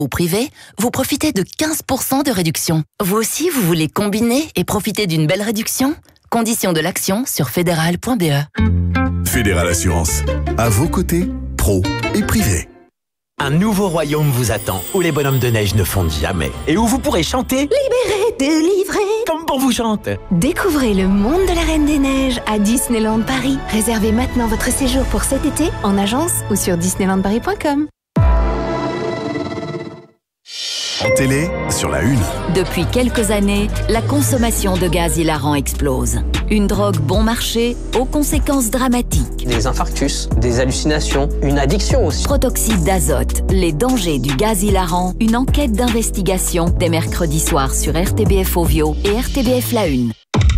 ou privé, vous profitez de 15% de réduction. Vous aussi, vous voulez combiner et profiter d'une belle réduction ? Conditions de l'action sur fédéral.be. Fédéral Assurance. À vos côtés, pro et privé. Un nouveau royaume vous attend, où les bonhommes de neige ne fondent jamais. Et où vous pourrez chanter « Libéré, délivré » comme pour vous chante. Découvrez le monde de la Reine des Neiges à Disneyland Paris. Réservez maintenant votre séjour pour cet été en agence ou sur disneylandparis.com. En télé, sur la une. Depuis quelques années, la consommation de gaz hilarant explose. Une drogue bon marché aux conséquences dramatiques. Des infarctus, des hallucinations, une addiction aussi. Protoxyde d'azote, les dangers du gaz hilarant, une enquête d'investigation dès mercredi soir sur RTBF Ovio et RTBF La Une.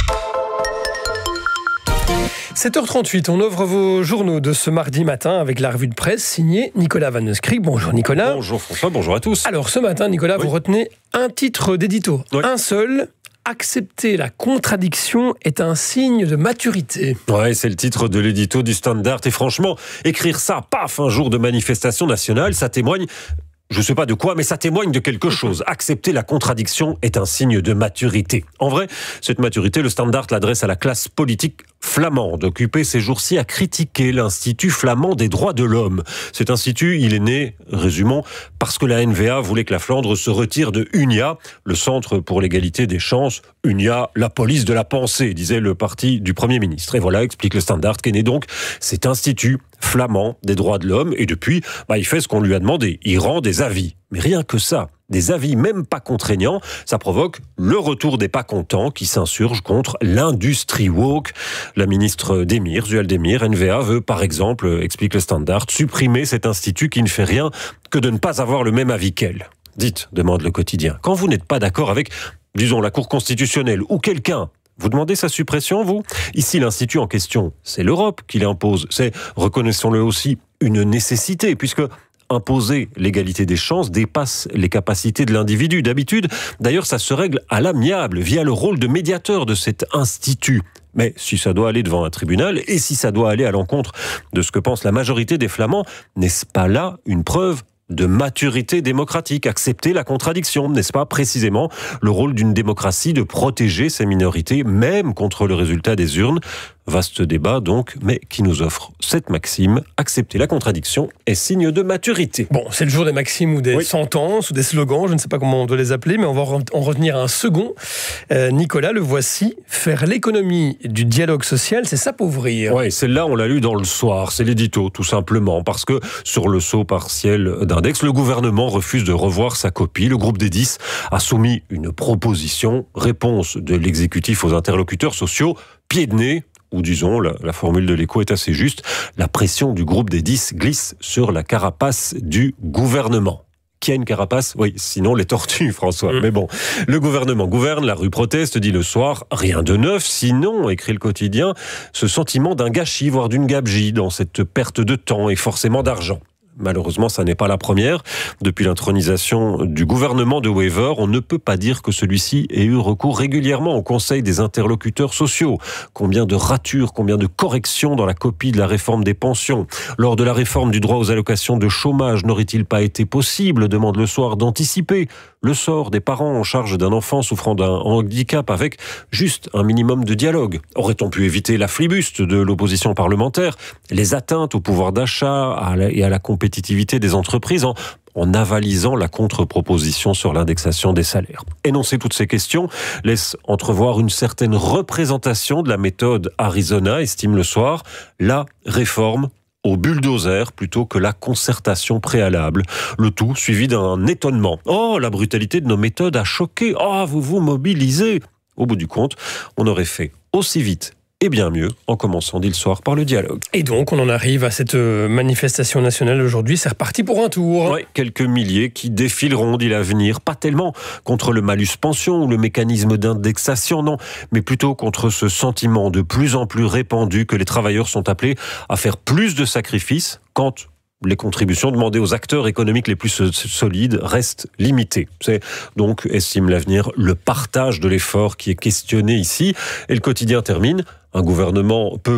7h38, on ouvre vos journaux de ce mardi matin avec la revue de presse signée Nicolas Van Neuskrig. Bonjour Nicolas. Bonjour François, bonjour à tous. Alors ce matin Nicolas, Oui. vous retenez un titre d'édito, un seul. Accepter la contradiction est un signe de maturité. Ouais, c'est le titre de l'édito du Standard. Et franchement, écrire ça, paf, un jour de manifestation nationale, ça témoigne... Je ne sais pas de quoi, mais ça témoigne de quelque chose. Accepter la contradiction est un signe de maturité. En vrai, cette maturité, le Standard l'adresse à la classe politique flamande, occupée ces jours-ci à critiquer l'Institut flamand des droits de l'homme. Cet institut, il est né, résumons, parce que la NVA voulait que la Flandre se retire de UNIA, le Centre pour l'égalité des chances. UNIA, la police de la pensée, disait le parti du Premier ministre. Et voilà, explique le Standard, qu'est né donc cet institut flamand des droits de l'homme. Et depuis, il fait ce qu'on lui a demandé. Il rend des avis. Mais rien que ça, des avis même pas contraignants, ça provoque le retour des pas contents qui s'insurgent contre l'industrie woke. La ministre Demir, Zuel Demir, NVA, veut par exemple, explique le Standard, supprimer cet institut qui ne fait rien que de ne pas avoir le même avis qu'elle. Dites, demande le quotidien, quand vous n'êtes pas d'accord avec, disons, la Cour constitutionnelle ou quelqu'un, vous demandez sa suppression, vous ? Ici, l'institut en question, c'est l'Europe qui l'impose. C'est, reconnaissons-le aussi, une nécessité, puisque imposer l'égalité des chances dépasse les capacités de l'individu. D'habitude, d'ailleurs, ça se règle à l'amiable, via le rôle de médiateur de cet institut. Mais si ça doit aller devant un tribunal, et si ça doit aller à l'encontre de ce que pense la majorité des Flamands, n'est-ce pas là une preuve de maturité démocratique, accepter la contradiction, n'est-ce pas précisément le rôle d'une démocratie de protéger ses minorités, même contre le résultat des urnes ? Vaste débat donc, mais qui nous offre cette maxime, accepter la contradiction est signe de maturité. Bon, c'est le jour des maximes ou des sentences ou des slogans, je ne sais pas comment on doit les appeler, mais on va en retenir un second. Nicolas, le voici, faire l'économie du dialogue social, c'est s'appauvrir. Oui, celle-là, on l'a lu dans Le Soir, c'est l'édito, tout simplement, parce que sur le saut partiel d'index, le gouvernement refuse de revoir sa copie. Le groupe des 10 a soumis une proposition, réponse de l'exécutif aux interlocuteurs sociaux, pied de nez, ou disons, la formule de l'Écho est assez juste, la pression du groupe des 10 glisse sur la carapace du gouvernement. Qui a une carapace ? Oui, sinon les tortues, François. Mais bon, le gouvernement gouverne, la rue proteste, dit Le Soir, rien de neuf, sinon, écrit le quotidien, ce sentiment d'un gâchis, voire d'une gabegie dans cette perte de temps et forcément d'argent. Malheureusement, ça n'est pas la première. Depuis l'intronisation du gouvernement de Wever, on ne peut pas dire que celui-ci ait eu recours régulièrement au Conseil des interlocuteurs sociaux. Combien de ratures, combien de corrections dans la copie de la réforme des pensions. Lors de la réforme du droit aux allocations de chômage, n'aurait-il pas été possible, demande Le Soir, d'anticiper le sort des parents en charge d'un enfant souffrant d'un handicap avec juste un minimum de dialogue? Aurait-on pu éviter la flibuste de l'opposition parlementaire, les atteintes au pouvoir d'achat et à la compétitivité des entreprises en avalisant la contre-proposition sur l'indexation des salaires? Énoncer toutes ces questions laisse entrevoir une certaine représentation de la méthode Arizona, estime Le Soir, la réforme au bulldozer plutôt que la concertation préalable. Le tout suivi d'un étonnement. « Oh, la brutalité de nos méthodes a choqué. Oh, vous vous mobilisez !» Au bout du compte, on aurait fait aussi vite et bien mieux en commençant, dit Le Soir, par le dialogue. Et donc, on en arrive à cette manifestation nationale aujourd'hui. C'est reparti pour un tour. Oui, quelques milliers qui défileront, dit l'Avenir. Pas tellement contre le malus pension ou le mécanisme d'indexation, non, mais plutôt contre ce sentiment de plus en plus répandu que les travailleurs sont appelés à faire plus de sacrifices quand les contributions demandées aux acteurs économiques les plus solides restent limitées. C'est donc, estime l'Avenir, le partage de l'effort qui est questionné ici. Et le quotidien termine. Un gouvernement peut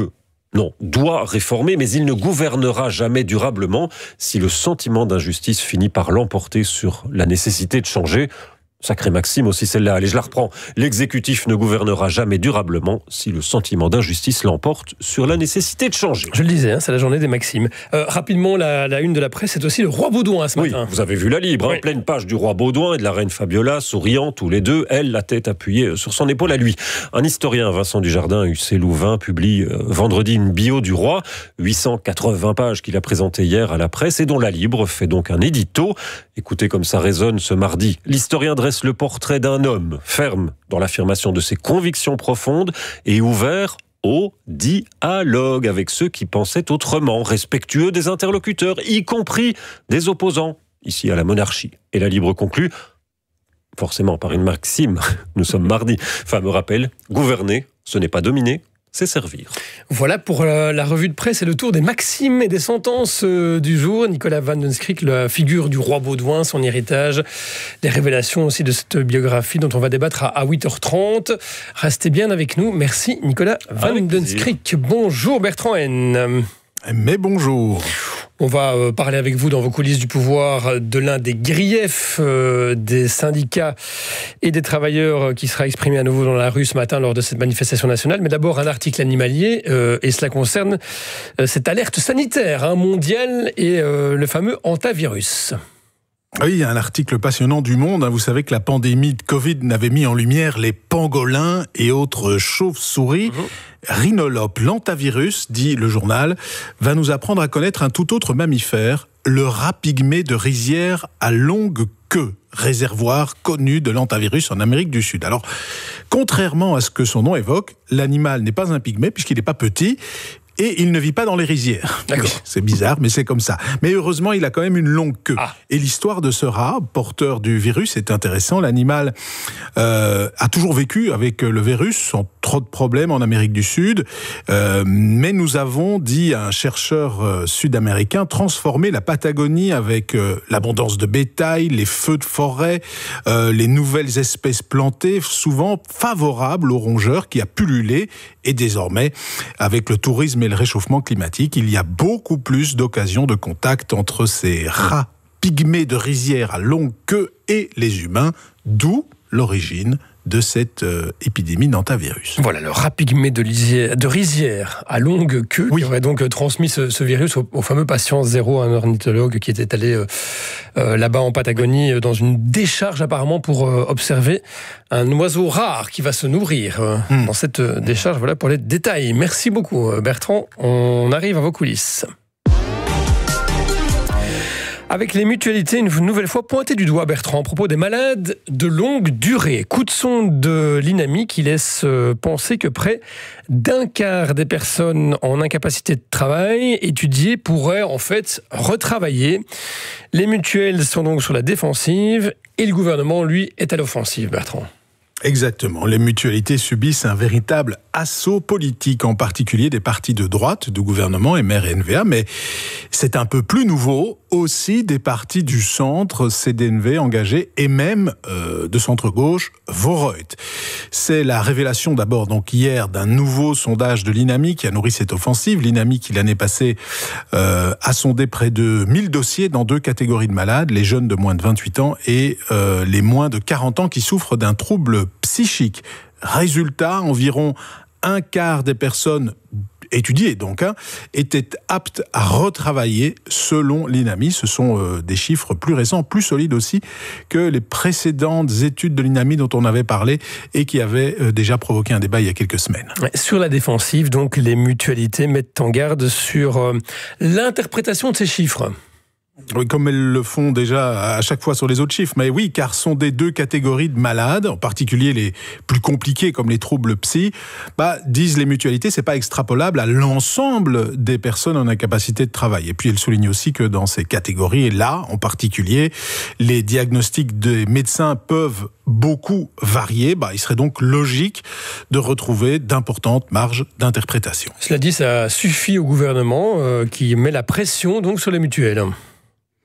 Non, doit réformer, mais il ne gouvernera jamais durablement si le sentiment d'injustice finit par l'emporter sur la nécessité de changer. Sacrée maxime aussi celle-là, allez je la reprends. L'exécutif ne gouvernera jamais durablement si le sentiment d'injustice l'emporte sur la nécessité de changer. Je le disais, c'est la journée des maximes. Rapidement, la une de la presse, c'est aussi le roi Baudouin ce matin. Oui, vous avez vu la Libre, oui. Pleine page du roi Baudouin et de la reine Fabiola, souriant tous les deux, elle la tête appuyée sur son épaule à lui. Un historien, Vincent Dujardin, UC Louvain, publie vendredi une bio du roi, 880 pages qu'il a présentée hier à la presse et dont la Libre fait donc un édito. Écoutez comme ça résonne ce mardi. L'historien dresse le portrait d'un homme ferme dans l'affirmation de ses convictions profondes et ouvert au dialogue avec ceux qui pensaient autrement, respectueux des interlocuteurs, y compris des opposants, ici à la monarchie. Et la Libre conclut, forcément par une maxime, nous sommes mardi, fameux rappel, gouverner, ce n'est pas dominer, c'est servir. Voilà pour la revue de presse et le tour des maximes et des sentences du jour. Nicolas Van den Skrik, la figure du roi Baudouin, son héritage, les révélations aussi de cette biographie dont on va débattre à 8h30. Restez bien avec nous. Merci Nicolas Van den Skrik. Bonjour Bertrand Haine. Mais bonjour. On va parler avec vous dans vos coulisses du pouvoir de l'un des griefs des syndicats et des travailleurs qui sera exprimé à nouveau dans la rue ce matin lors de cette manifestation nationale. Mais d'abord un article animalier et cela concerne cette alerte sanitaire mondiale et le fameux hantavirus. Oui, il y a un article passionnant du Monde. Vous savez que la pandémie de Covid n'avait mis en lumière les pangolins et autres chauves-souris. Rhinolope, l'hantavirus, dit le journal, va nous apprendre à connaître un tout autre mammifère, le rat pygmée de rizière à longue queue, réservoir connu de l'hantavirus en Amérique du Sud. Alors, contrairement à ce que son nom évoque, l'animal n'est pas un pygmée puisqu'il n'est pas petit. Et il ne vit pas dans les rizières. D'accord. C'est bizarre, mais c'est comme ça. Mais heureusement, il a quand même une longue queue. Et l'histoire de ce rat, porteur du virus, est intéressant. L'animal a toujours vécu avec le virus, sans trop de problèmes en Amérique du Sud. Mais nous avons, dit un chercheur sud-américain, transformé la Patagonie avec l'abondance de bétail, les feux de forêt, les nouvelles espèces plantées, souvent favorables aux rongeurs qui a pullulé. Et désormais, avec le tourisme et le réchauffement climatique, il y a beaucoup plus d'occasions de contact entre ces rats pygmées de rizière à longue queue et les humains, d'où l'origine de cette épidémie d'hantavirus. Voilà, le rat pygmée de rizière à longue queue qui aurait donc transmis ce virus au fameux patient zéro, un ornithologue qui était allé là-bas en Patagonie dans une décharge apparemment pour observer un oiseau rare qui va se nourrir dans cette décharge. Voilà pour les détails. Merci beaucoup Bertrand. On arrive à vos coulisses. Avec les mutualités, une nouvelle fois pointées du doigt, Bertrand, à propos des malades de longue durée. Coup de sonde de l'INAMI qui laisse penser que près d'un quart des personnes en incapacité de travail étudiées pourraient en fait retravailler. Les mutuelles sont donc sur la défensive et le gouvernement, lui, est à l'offensive, Bertrand. Exactement. Les mutualités subissent un véritable assaut politique, en particulier des partis de droite, du gouvernement, MR et NVA, mais c'est un peu plus nouveau, aussi des partis du centre, CDNV engagés, et même de centre-gauche, Vorreut. C'est la révélation d'abord, donc hier, d'un nouveau sondage de l'INAMI qui a nourri cette offensive. L'INAMI qui l'année passée a sondé près de 1000 dossiers dans 2 catégories de malades, les jeunes de moins de 28 ans et les moins de 40 ans qui souffrent d'un trouble psychique. Résultat, environ un quart des personnes étudiées donc étaient aptes à retravailler selon l'INAMI. Ce sont des chiffres plus récents, plus solides aussi que les précédentes études de l'INAMI dont on avait parlé et qui avaient déjà provoqué un débat il y a quelques semaines. Sur la défensive, donc, les mutualités mettent en garde sur l'interprétation de ces chiffres. Oui, comme elles le font déjà à chaque fois sur les autres chiffres. Mais oui, car sont des 2 catégories de malades, en particulier les plus compliqués comme les troubles psy, disent les mutualités, c'est pas extrapolable à l'ensemble des personnes en incapacité de travail. Et puis elles soulignent aussi que dans ces catégories-là, en particulier, les diagnostics des médecins peuvent beaucoup varier. Il serait donc logique de retrouver d'importantes marges d'interprétation. Cela dit, ça suffit au gouvernement qui met la pression donc sur les mutuelles.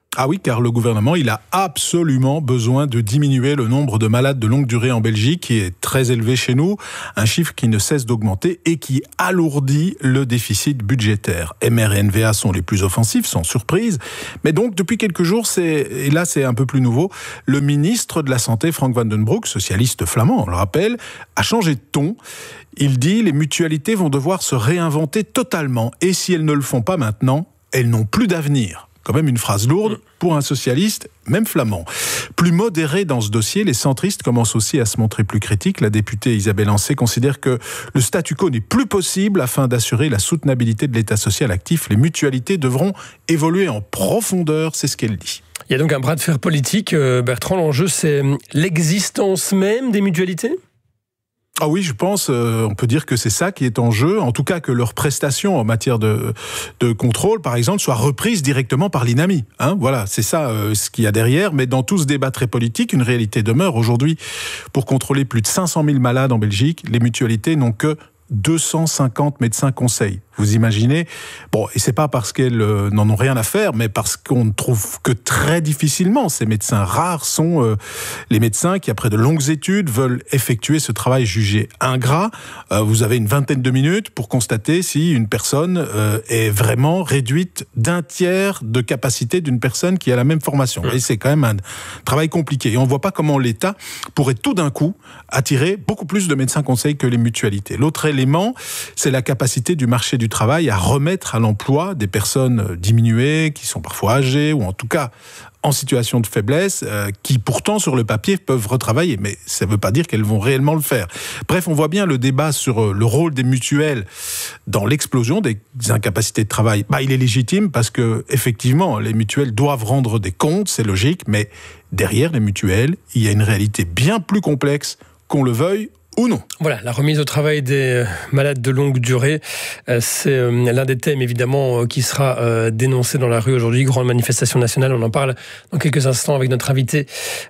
Ah oui, car le gouvernement, il a absolument besoin de diminuer le nombre de malades de longue durée en Belgique, qui est très élevé chez nous, un chiffre qui ne cesse d'augmenter et qui alourdit le déficit budgétaire. MR et NVA sont les plus offensifs, sans surprise. Mais donc, depuis quelques jours, et là c'est un peu plus nouveau, le ministre de la Santé, Frank van den Broek, socialiste flamand, on le rappelle, a changé de ton. Il dit « Les mutualités vont devoir se réinventer totalement et si elles ne le font pas maintenant, elles n'ont plus d'avenir ». Quand même une phrase lourde pour un socialiste, même flamand. Plus modéré dans ce dossier, les centristes commencent aussi à se montrer plus critiques. La députée Isabelle Ancet considère que le statu quo n'est plus possible afin d'assurer la soutenabilité de l'État social actif. Les mutualités devront évoluer en profondeur, c'est ce qu'elle dit. Il y a donc un bras de fer politique. Bertrand, l'enjeu, c'est l'existence même des mutualités ? Ah oui, je pense, on peut dire que c'est ça qui est en jeu. En tout cas, que leurs prestations en matière de contrôle, par exemple, soient reprises directement par l'INAMI. Voilà, c'est ça ce qu'il y a derrière. Mais dans tout ce débat très politique, une réalité demeure. Aujourd'hui, pour contrôler plus de 500 000 malades en Belgique, les mutualités n'ont que 250 médecins conseils. Vous imaginez ? Bon, et c'est pas parce qu'elles n'en ont rien à faire, mais parce qu'on ne trouve que très difficilement ces médecins. Rares sont les médecins qui, après de longues études, veulent effectuer ce travail jugé ingrat. Vous avez une vingtaine de minutes pour constater si une personne est vraiment réduite d'un tiers de capacité d'une personne qui a la même formation. Et c'est quand même un travail compliqué. Et on ne voit pas comment l'État pourrait tout d'un coup attirer beaucoup plus de médecins conseils que les mutualités. L'autre élément, c'est la capacité du marché du travail à remettre à l'emploi des personnes diminuées, qui sont parfois âgées, ou en tout cas en situation de faiblesse, qui pourtant sur le papier peuvent retravailler, mais ça ne veut pas dire qu'elles vont réellement le faire. Bref, on voit bien le débat sur le rôle des mutuelles dans l'explosion des incapacités de travail. Il est légitime parce que effectivement, les mutuelles doivent rendre des comptes, c'est logique, mais derrière les mutuelles, il y a une réalité bien plus complexe, qu'on le veuille ou non. Voilà, la remise au travail des malades de longue durée, c'est l'un des thèmes évidemment qui sera dénoncé dans la rue aujourd'hui. Grande manifestation nationale, on en parle dans quelques instants avec notre invitée,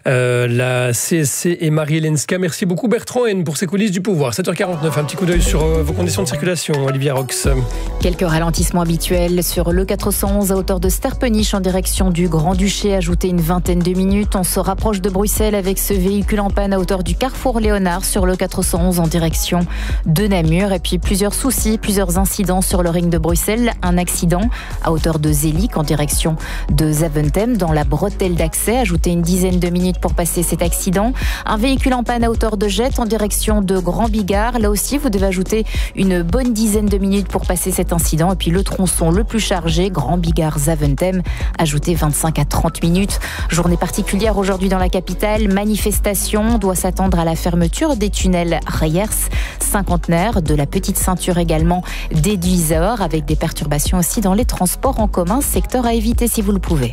la CSC et Marie-Hélène Ska. Merci beaucoup Bertrand Haine pour ces coulisses du pouvoir. 7h49, un petit coup d'œil sur vos conditions de circulation, Olivia Rox. Quelques ralentissements habituels sur le 411 à hauteur de Sterpenich en direction du Grand-Duché, ajouté une vingtaine de minutes. On se rapproche de Bruxelles avec ce véhicule en panne à hauteur du carrefour Léonard sur le 411 en direction de Namur. Et puis plusieurs soucis, plusieurs incidents sur le ring de Bruxelles. Un accident à hauteur de Zélic en direction de Zaventem dans la bretelle d'accès. Ajoutez une dizaine de minutes pour passer cet accident. Un véhicule en panne à hauteur de Jette en direction de Grand Bigard. Là aussi, vous devez ajouter une bonne dizaine de minutes pour passer cet incident. Et puis le tronçon le plus chargé, Grand Bigard Zaventem, ajoutez 25 à 30 minutes. Journée particulière aujourd'hui dans la capitale. Manifestation doit s'attendre à la fermeture des tunnels Reyers, Cinquantenaire, de la Petite Ceinture également dès 10h, avec des perturbations aussi dans les transports en commun, secteur à éviter si vous le pouvez.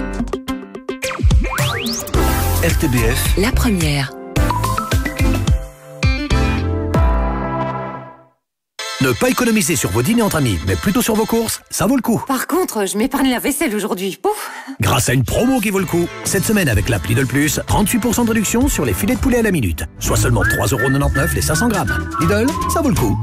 RTBF, La première. Ne pas économiser sur vos dîners entre amis, mais plutôt sur vos courses, ça vaut le coup. Par contre, je m'épargne la vaisselle aujourd'hui. Pouf. Grâce à une promo qui vaut le coup. Cette semaine, avec l'app Lidl Plus, 38% de réduction sur les filets de poulet à la minute. Soit seulement 3,99€ les 500 grammes. Lidl, ça vaut le coup.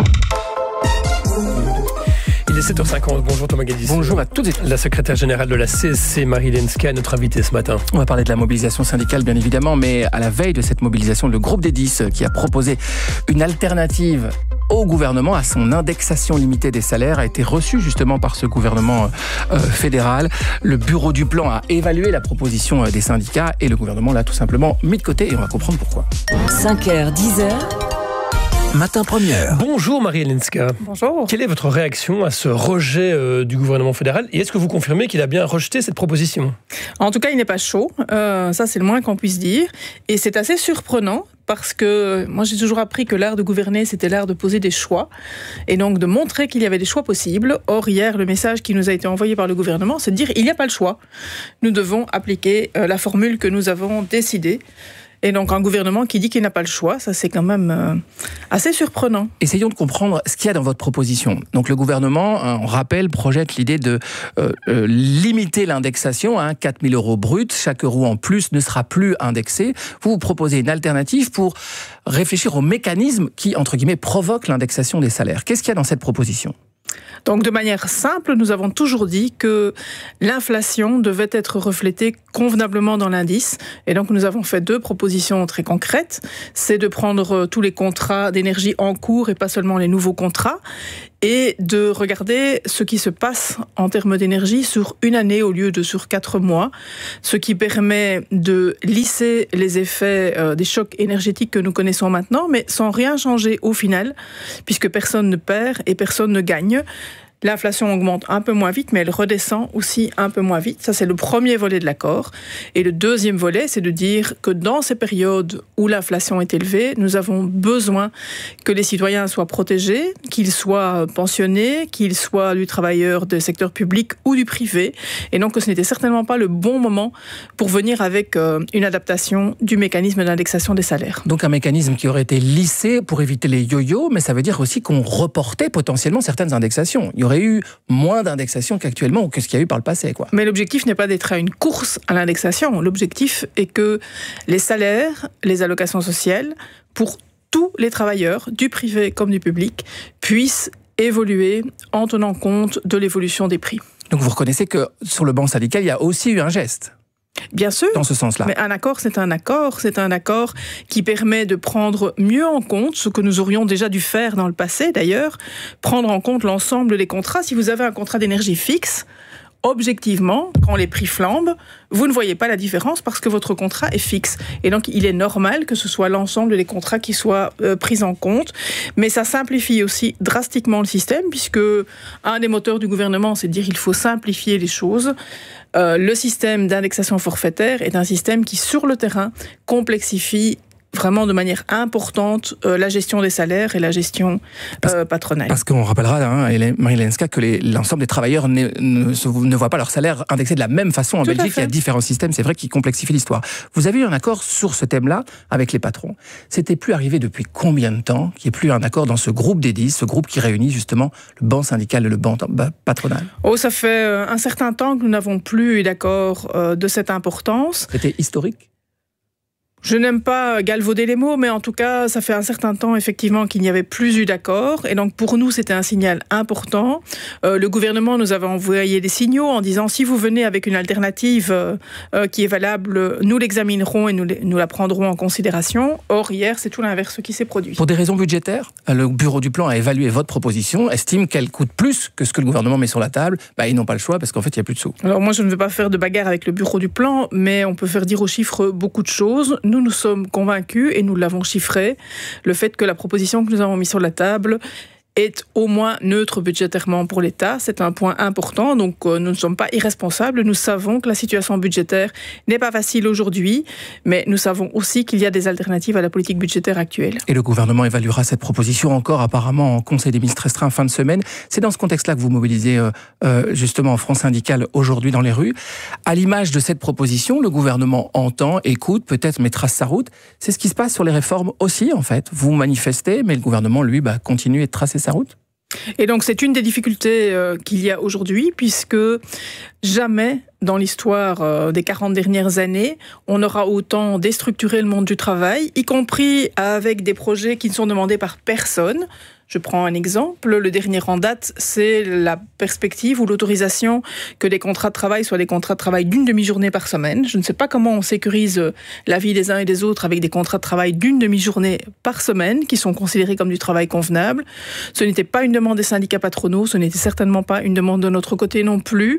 Il est 7h50. Bonjour Thomas Guédis. Bonjour à toutes et tous. La secrétaire générale de la CSC, Marie-Hélène Ska, notre invitée ce matin. On va parler de la mobilisation syndicale, bien évidemment, mais à la veille de cette mobilisation, le groupe des 10 qui a proposé une alternative au gouvernement, à son indexation limitée des salaires, a été reçu justement par ce gouvernement fédéral. Le bureau du plan a évalué la proposition des syndicats et le gouvernement l'a tout simplement mis de côté et on va comprendre pourquoi. 5h, 10h. Matin première. Bonjour Marie-Hélène Ska. Bonjour. Quelle est votre réaction à ce rejet du gouvernement fédéral et est-ce que vous confirmez qu'il a bien rejeté cette proposition ? En tout cas, il n'est pas chaud. Ça, c'est le moins qu'on puisse dire. Et c'est assez surprenant parce que moi, j'ai toujours appris que l'art de gouverner, c'était l'art de poser des choix et donc de montrer qu'il y avait des choix possibles. Or, hier, le message qui nous a été envoyé par le gouvernement, c'est de dire il n'y a pas le choix. Nous devons appliquer la formule que nous avons décidée. Et donc un gouvernement qui dit qu'il n'a pas le choix, ça c'est quand même assez surprenant. Essayons de comprendre ce qu'il y a dans votre proposition. Donc le gouvernement, on rappelle, projette l'idée de limiter l'indexation à 4 000 € brut. Chaque euro en plus ne sera plus indexé. Vous proposez une alternative pour réfléchir aux mécanismes qui, entre guillemets, provoquent l'indexation des salaires. Qu'est-ce qu'il y a dans cette proposition ? Donc de manière simple, nous avons toujours dit que l'inflation devait être reflétée convenablement dans l'indice. Et donc nous avons fait 2 propositions très concrètes. C'est de prendre tous les contrats d'énergie en cours et pas seulement les nouveaux contrats, et de regarder ce qui se passe en termes d'énergie sur une année au lieu de sur 4 mois, ce qui permet de lisser les effets des chocs énergétiques que nous connaissons maintenant, mais sans rien changer au final, puisque personne ne perd et personne ne gagne. L'inflation augmente un peu moins vite, mais elle redescend aussi un peu moins vite. Ça, c'est le premier volet de l'accord. Et le deuxième volet, c'est de dire que dans ces périodes où l'inflation est élevée, nous avons besoin que les citoyens soient protégés, qu'ils soient pensionnés, qu'ils soient du travailleur du secteur public ou du privé. Et donc, ce n'était certainement pas le bon moment pour venir avec une adaptation du mécanisme d'indexation des salaires. Donc, un mécanisme qui aurait été lissé pour éviter les yo-yo, mais ça veut dire aussi qu'on reportait potentiellement certaines indexations. Il y aurait eu moins d'indexation qu'actuellement ou que ce qu'il y a eu par le passé, quoi. Mais l'objectif n'est pas d'être à une course à l'indexation. L'objectif est que les salaires, les allocations sociales, pour tous les travailleurs, du privé comme du public, puissent évoluer en tenant compte de l'évolution des prix. Donc vous reconnaissez que sur le banc syndical, il y a aussi eu un geste ? Bien sûr, dans ce sens-là. Mais un accord, c'est un accord. C'est un accord qui permet de prendre mieux en compte ce que nous aurions déjà dû faire dans le passé, d'ailleurs, prendre en compte l'ensemble des contrats. Si vous avez un contrat d'énergie fixe, objectivement, quand les prix flambent, vous ne voyez pas la différence parce que votre contrat est fixe. Et donc, il est normal que ce soit l'ensemble des contrats qui soient pris en compte. Mais ça simplifie aussi drastiquement le système, puisque un des moteurs du gouvernement, c'est de dire qu'il faut simplifier les choses. Le système d'indexation forfaitaire est un système qui, sur le terrain, complexifie vraiment de manière importante la gestion des salaires et la gestion patronale. Parce qu'on rappellera, Marie Lenska, que l'ensemble des travailleurs ne voient pas leur salaire indexé de la même façon en Belgique. Il y a différents systèmes, c'est vrai, qui complexifient l'histoire. Vous avez eu un accord sur ce thème-là avec les patrons. C'était plus arrivé depuis combien de temps qu'il n'y ait plus un accord dans ce groupe des 10, ce groupe qui réunit justement le banc syndical et le banc patronal? Ça fait un certain temps que nous n'avons plus eu d'accord de cette importance. C'était historique? Je n'aime pas galvauder les mots, mais en tout cas, ça fait un certain temps, effectivement, qu'il n'y avait plus eu d'accord. Et donc, pour nous, c'était un signal important. Le gouvernement nous avait envoyé des signaux en disant, si vous venez avec une alternative qui est valable, nous l'examinerons et nous la prendrons en considération. Or, hier, c'est tout l'inverse qui s'est produit. Pour des raisons budgétaires, le bureau du plan a évalué votre proposition, estime qu'elle coûte plus que ce que le gouvernement met sur la table. Ils n'ont pas le choix parce qu'en fait, il n'y a plus de sous. Alors, moi, je ne veux pas faire de bagarre avec le bureau du plan, mais on peut faire dire aux chiffres beaucoup de choses. Nous sommes convaincus, et nous l'avons chiffré, le fait que la proposition que nous avons mise sur la table est au moins neutre budgétairement pour l'État. C'est un point important, donc nous ne sommes pas irresponsables. Nous savons que la situation budgétaire n'est pas facile aujourd'hui, mais nous savons aussi qu'il y a des alternatives à la politique budgétaire actuelle. Et le gouvernement évaluera cette proposition encore apparemment en Conseil des ministres restreint en fin de semaine. C'est dans ce contexte-là que vous mobilisez justement en Front syndical aujourd'hui dans les rues. À l'image de cette proposition, le gouvernement entend, écoute, peut-être mais trace sa route. C'est ce qui se passe sur les réformes aussi, en fait. Vous manifestez, mais le gouvernement, lui, continue de tracer sa route. Et donc c'est une des difficultés qu'il y a aujourd'hui, puisque jamais dans l'histoire des 40 dernières années, on aura autant déstructuré le monde du travail, y compris avec des projets qui ne sont demandés par personne. Je prends un exemple, le dernier en date, c'est la perspective ou l'autorisation que les contrats de travail soient des contrats de travail d'une demi-journée par semaine. Je ne sais pas comment on sécurise la vie des uns et des autres avec des contrats de travail d'une demi-journée par semaine, qui sont considérés comme du travail convenable. Ce n'était pas une demande des syndicats patronaux, ce n'était certainement pas une demande de notre côté non plus.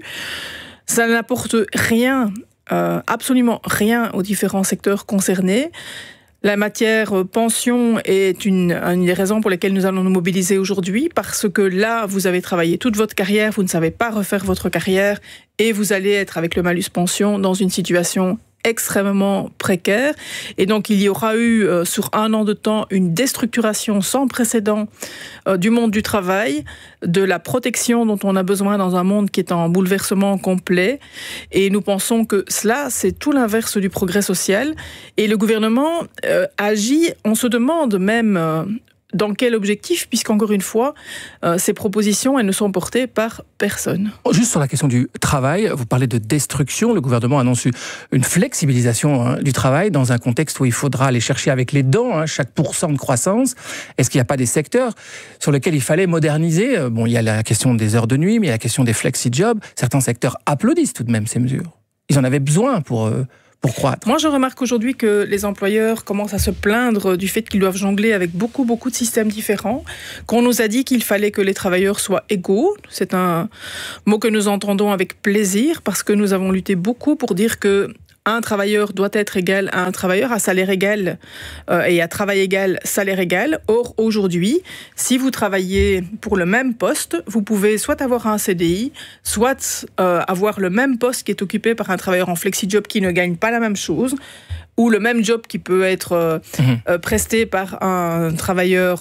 Ça n'apporte rien, absolument rien aux différents secteurs concernés. La matière pension est une des raisons pour lesquelles nous allons nous mobiliser aujourd'hui, parce que là, vous avez travaillé toute votre carrière, vous ne savez pas refaire votre carrière et vous allez être avec le malus pension dans une situation extrêmement précaire. Et donc, il y aura eu, sur un an de temps, une déstructuration sans précédent du monde du travail, de la protection dont on a besoin dans un monde qui est en bouleversement complet. Et nous pensons que cela, c'est tout l'inverse du progrès social. Et le gouvernement agit, on se demande même dans quel objectif, puisqu'encore une fois, ces propositions, elles ne sont portées par personne. Juste sur la question du travail, vous parlez de destruction. Le gouvernement annonce une flexibilisation du travail dans un contexte où il faudra aller chercher avec les dents chaque % de croissance. Est-ce qu'il n'y a pas des secteurs sur lesquels il fallait moderniser ? Bon, il y a la question des heures de nuit, mais il y a la question des flexi-jobs. Certains secteurs applaudissent tout de même ces mesures. Ils en avaient besoin pour croître. Moi, je remarque aujourd'hui que les employeurs commencent à se plaindre du fait qu'ils doivent jongler avec beaucoup de systèmes différents, qu'on nous a dit qu'il fallait que les travailleurs soient égaux. C'est un mot que nous entendons avec plaisir, parce que nous avons lutté beaucoup pour dire que un travailleur doit être égal à un travailleur, à salaire égal et à travail égal, salaire égal. Or, aujourd'hui, si vous travaillez pour le même poste, vous pouvez soit avoir un CDI, soit avoir le même poste qui est occupé par un travailleur en flexi-job qui ne gagne pas la même chose, ou le même job qui peut être presté par un travailleur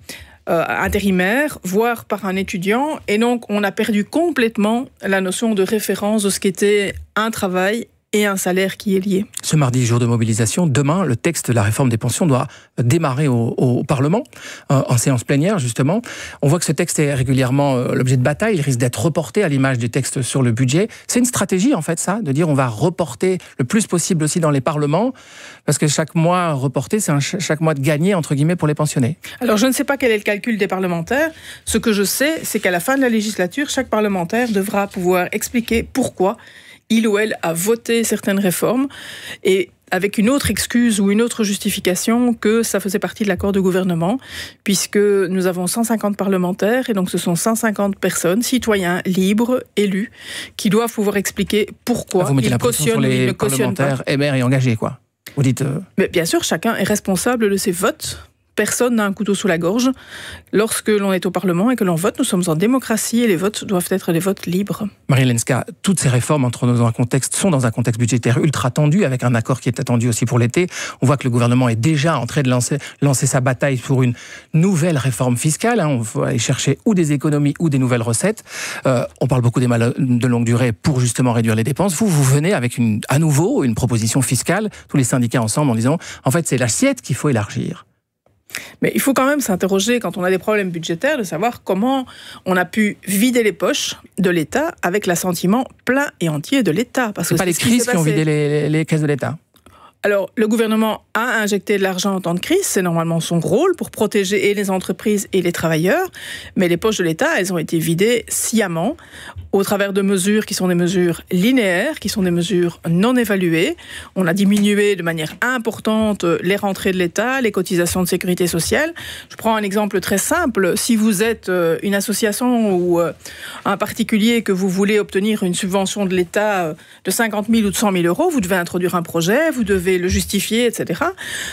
intérimaire, voire par un étudiant. Et donc, on a perdu complètement la notion de référence de ce qu'était un travail et un salaire qui est lié. Ce mardi, jour de mobilisation, demain, le texte de la réforme des pensions doit démarrer au Parlement, en séance plénière, justement. On voit que ce texte est régulièrement l'objet de bataille, il risque d'être reporté à l'image du texte sur le budget. C'est une stratégie, en fait, ça, de dire on va reporter le plus possible aussi dans les parlements, parce que chaque mois reporté, c'est chaque mois de gagner, entre guillemets, pour les pensionnés. Alors, je ne sais pas quel est le calcul des parlementaires. Ce que je sais, c'est qu'à la fin de la législature, chaque parlementaire devra pouvoir expliquer pourquoi il ou elle a voté certaines réformes, et avec une autre excuse ou une autre justification que ça faisait partie de l'accord de gouvernement, puisque nous avons 150 parlementaires, et donc ce sont 150 personnes, citoyens, libres, élus, qui doivent pouvoir expliquer pourquoi ils cautionnent ou ils ne cautionnent pas. Parlementaires émers et engagés, quoi. Vous dites... Mais bien sûr, chacun est responsable de ses votes. Personne n'a un couteau sous la gorge. Lorsque l'on est au Parlement et que l'on vote, nous sommes en démocratie et les votes doivent être des votes libres. Marie Lenska, toutes ces réformes sont dans un contexte budgétaire ultra tendu, avec un accord qui est attendu aussi pour l'été. On voit que le gouvernement est déjà en train de lancer sa bataille pour une nouvelle réforme fiscale. On va aller chercher ou des économies ou des nouvelles recettes. On parle beaucoup des malades de longue durée pour justement réduire les dépenses. Vous venez avec à nouveau une proposition fiscale, tous les syndicats ensemble, en disant en fait c'est l'assiette qu'il faut élargir. Mais il faut quand même s'interroger, quand on a des problèmes budgétaires, de savoir comment on a pu vider les poches de l'État avec l'assentiment plein et entier de l'État. Parce que c'est pas les crises qui ont vidé les caisses de l'État. Alors, le gouvernement a injecté de l'argent en temps de crise, c'est normalement son rôle pour protéger et les entreprises et les travailleurs, mais les poches de l'État, elles ont été vidées sciemment au travers de mesures qui sont des mesures linéaires, qui sont des mesures non évaluées. On a diminué de manière importante les rentrées de l'État, les cotisations de sécurité sociale. Je prends un exemple très simple. Si vous êtes une association ou un particulier que vous voulez obtenir une subvention de l'État de 50 000 ou de 100 000 euros, vous devez introduire un projet, vous devez le justifier, etc.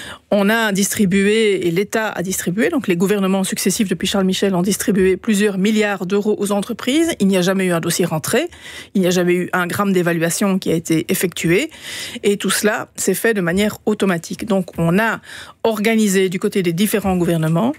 On a distribué, et l'État a distribué, donc les gouvernements successifs depuis Charles Michel ont distribué plusieurs milliards d'euros aux entreprises. Il n'y a jamais eu un dossier rentré, il n'y a jamais eu un gramme d'évaluation qui a été effectué, et tout cela s'est fait de manière automatique. Donc on a organisé du côté des différents gouvernements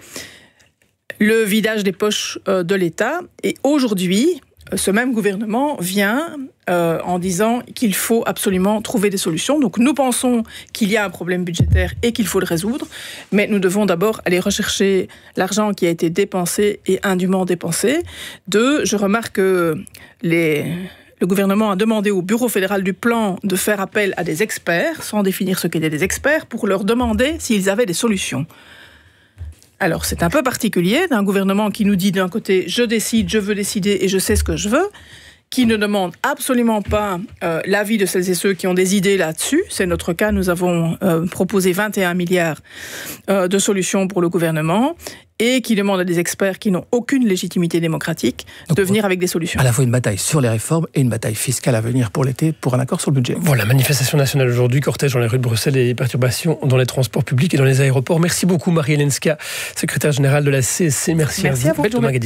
le vidage des poches de l'État, et aujourd'hui, ce même gouvernement vient en disant qu'il faut absolument trouver des solutions. Donc nous pensons qu'il y a un problème budgétaire et qu'il faut le résoudre, mais nous devons d'abord aller rechercher l'argent qui a été dépensé et indûment dépensé. Je remarque que le gouvernement a demandé au Bureau fédéral du plan de faire appel à des experts, sans définir ce qu'étaient des experts, pour leur demander s'ils avaient des solutions. Alors, c'est un peu particulier d'un gouvernement qui nous dit d'un côté « je décide, je veux décider et je sais ce que je veux », qui ne demande absolument pas l'avis de celles et ceux qui ont des idées là-dessus. C'est notre cas, nous avons proposé 21 milliards de solutions pour le gouvernement, et qui demande à des experts qui n'ont aucune légitimité démocratique de venir avec des solutions. À la fois une bataille sur les réformes et une bataille fiscale à venir pour l'été pour un accord sur le budget. Voilà, manifestation nationale aujourd'hui, cortège dans les rues de Bruxelles et perturbations dans les transports publics et dans les aéroports. Merci beaucoup Marie Lenska, secrétaire générale de la CSC. Merci à vous. Belle journée.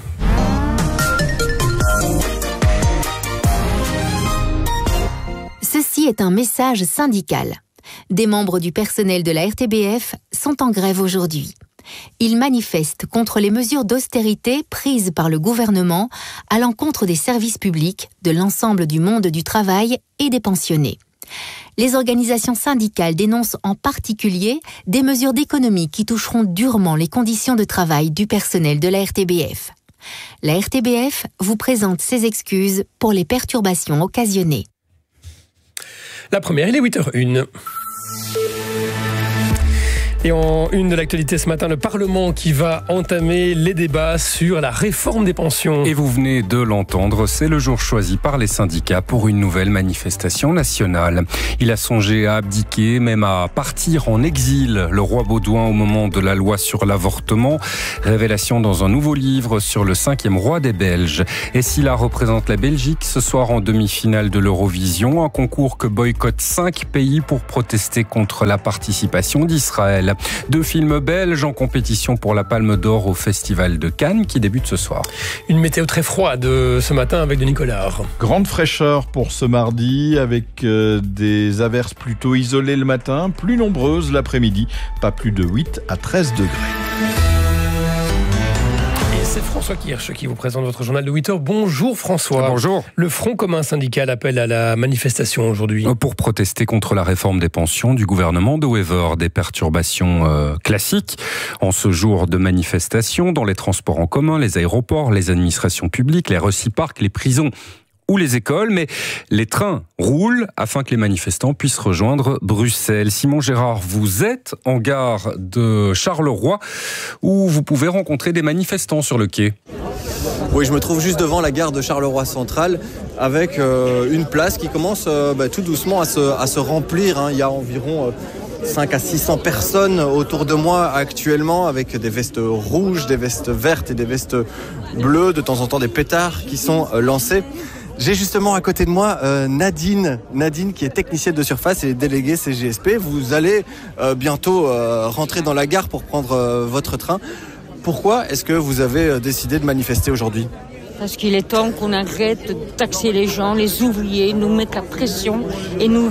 Ceci est un message syndical. Des membres du personnel de la RTBF sont en grève aujourd'hui. Ils manifestent contre les mesures d'austérité prises par le gouvernement à l'encontre des services publics, de l'ensemble du monde du travail et des pensionnés. Les organisations syndicales dénoncent en particulier des mesures d'économie qui toucheront durement les conditions de travail du personnel de la RTBF. La RTBF vous présente ses excuses pour les perturbations occasionnées. La première, il est 8h01. Et en une de l'actualité ce matin, le Parlement qui va entamer les débats sur la réforme des pensions. Et vous venez de l'entendre, c'est le jour choisi par les syndicats pour une nouvelle manifestation nationale. Il a songé à abdiquer, même à partir en exil, le roi Baudouin au moment de la loi sur l'avortement. Révélation dans un nouveau livre sur le 5e roi des Belges. Et s'il représente la Belgique ce soir en demi-finale de l'Eurovision, un concours que boycottent 5 pays pour protester contre la participation d'Israël. 2 films belges en compétition pour la Palme d'Or au Festival de Cannes qui débute ce soir. Une météo très froide ce matin avec Denis Collard. Grande fraîcheur pour ce mardi avec des averses plutôt isolées le matin, plus nombreuses l'après-midi, pas plus de 8 à 13 degrés. C'est François Kirsch qui vous présente votre journal de 8h. Bonjour François. Bonjour. Le Front commun syndical appelle à la manifestation aujourd'hui. Pour protester contre la réforme des pensions du gouvernement de Wever. Des perturbations classiques en ce jour de manifestation dans les transports en commun, les aéroports, les administrations publiques, les reciparcs, les prisons ou les écoles, mais les trains roulent afin que les manifestants puissent rejoindre Bruxelles. Simon Gérard, vous êtes en gare de Charleroi où vous pouvez rencontrer des manifestants sur le quai. Oui, je me trouve juste devant la gare de Charleroi Centrale avec une place qui commence tout doucement à se remplir. Il y a environ 5 à 600 personnes autour de moi actuellement avec des vestes rouges, des vestes vertes et des vestes bleues, de temps en temps des pétards qui sont lancés. J'ai justement à côté de moi Nadine qui est technicienne de surface et déléguée CGSP. Vous allez bientôt rentrer dans la gare pour prendre votre train. Pourquoi est-ce que vous avez décidé de manifester aujourd'hui ? Parce qu'il est temps qu'on arrête de taxer les gens, les ouvriers, nous mettre la pression et nous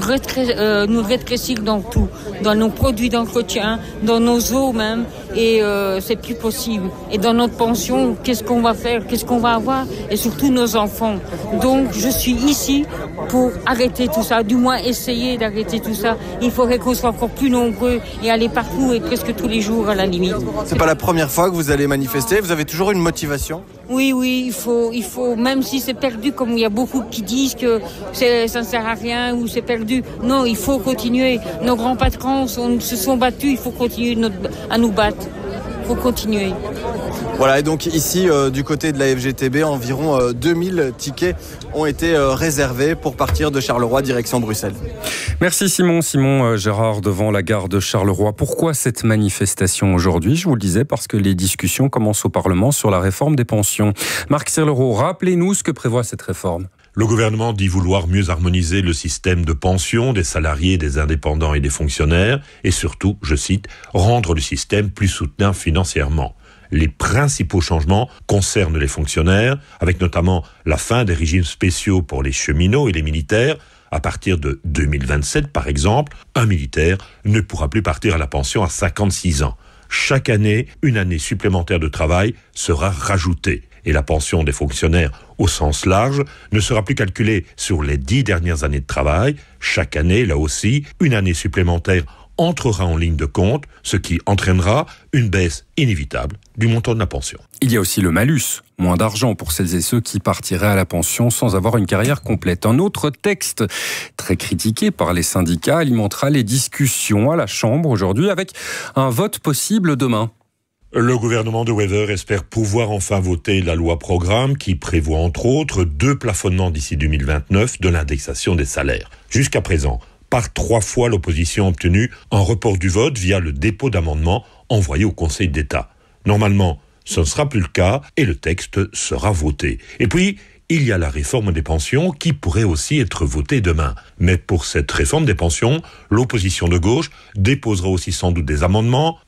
rétrécir dans tout, dans nos produits d'entretien, dans nos eaux même, et c'est plus possible. Et dans notre pension, qu'est-ce qu'on va faire, qu'est-ce qu'on va avoir, et surtout nos enfants. Donc je suis ici pour arrêter tout ça, du moins essayer d'arrêter tout ça. Il faudrait qu'on soit encore plus nombreux et aller partout et presque tous les jours à la limite. C'est pas la première fois que vous allez manifester, vous avez toujours une motivation ? Oui, il faut, même si c'est perdu, comme il y a beaucoup qui disent que ça ne sert à rien ou c'est perdu. Non, il faut continuer. Nos grands patrons se sont battus, il faut continuer à nous battre. Il faut continuer. Voilà, et donc ici, du côté de la FGTB, environ 2000 tickets ont été réservés pour partir de Charleroi direction Bruxelles. Merci Simon. Simon Gérard devant la gare de Charleroi. Pourquoi cette manifestation aujourd'hui ? Je vous le disais, parce que les discussions commencent au Parlement sur la réforme des pensions. Marc Serlereau, rappelez-nous ce que prévoit cette réforme. Le gouvernement dit vouloir mieux harmoniser le système de pension des salariés, des indépendants et des fonctionnaires et surtout, je cite, rendre le système plus soutenable financièrement. Les principaux changements concernent les fonctionnaires, avec notamment la fin des régimes spéciaux pour les cheminots et les militaires. À partir de 2027, par exemple, un militaire ne pourra plus partir à la pension à 56 ans. Chaque année, une année supplémentaire de travail sera rajoutée. Et la pension des fonctionnaires au sens large ne sera plus calculée sur les 10 dernières années de travail. Chaque année, là aussi, une année supplémentaire entrera en ligne de compte, ce qui entraînera une baisse inévitable du montant de la pension. Il y a aussi le malus, moins d'argent pour celles et ceux qui partiraient à la pension sans avoir une carrière complète. Un autre texte très critiqué par les syndicats alimentera les discussions à la Chambre aujourd'hui avec un vote possible demain. Le gouvernement de Wever espère pouvoir enfin voter la loi programme qui prévoit entre autres 2 plafonnements d'ici 2029 de l'indexation des salaires. Jusqu'à présent, par 3 fois, l'opposition a obtenu un report du vote via le dépôt d'amendements envoyé au Conseil d'État. Normalement, ce ne sera plus le cas et le texte sera voté. Et puis, il y a la réforme des pensions qui pourrait aussi être votée demain. Mais pour cette réforme des pensions, l'opposition de gauche déposera aussi sans doute des amendements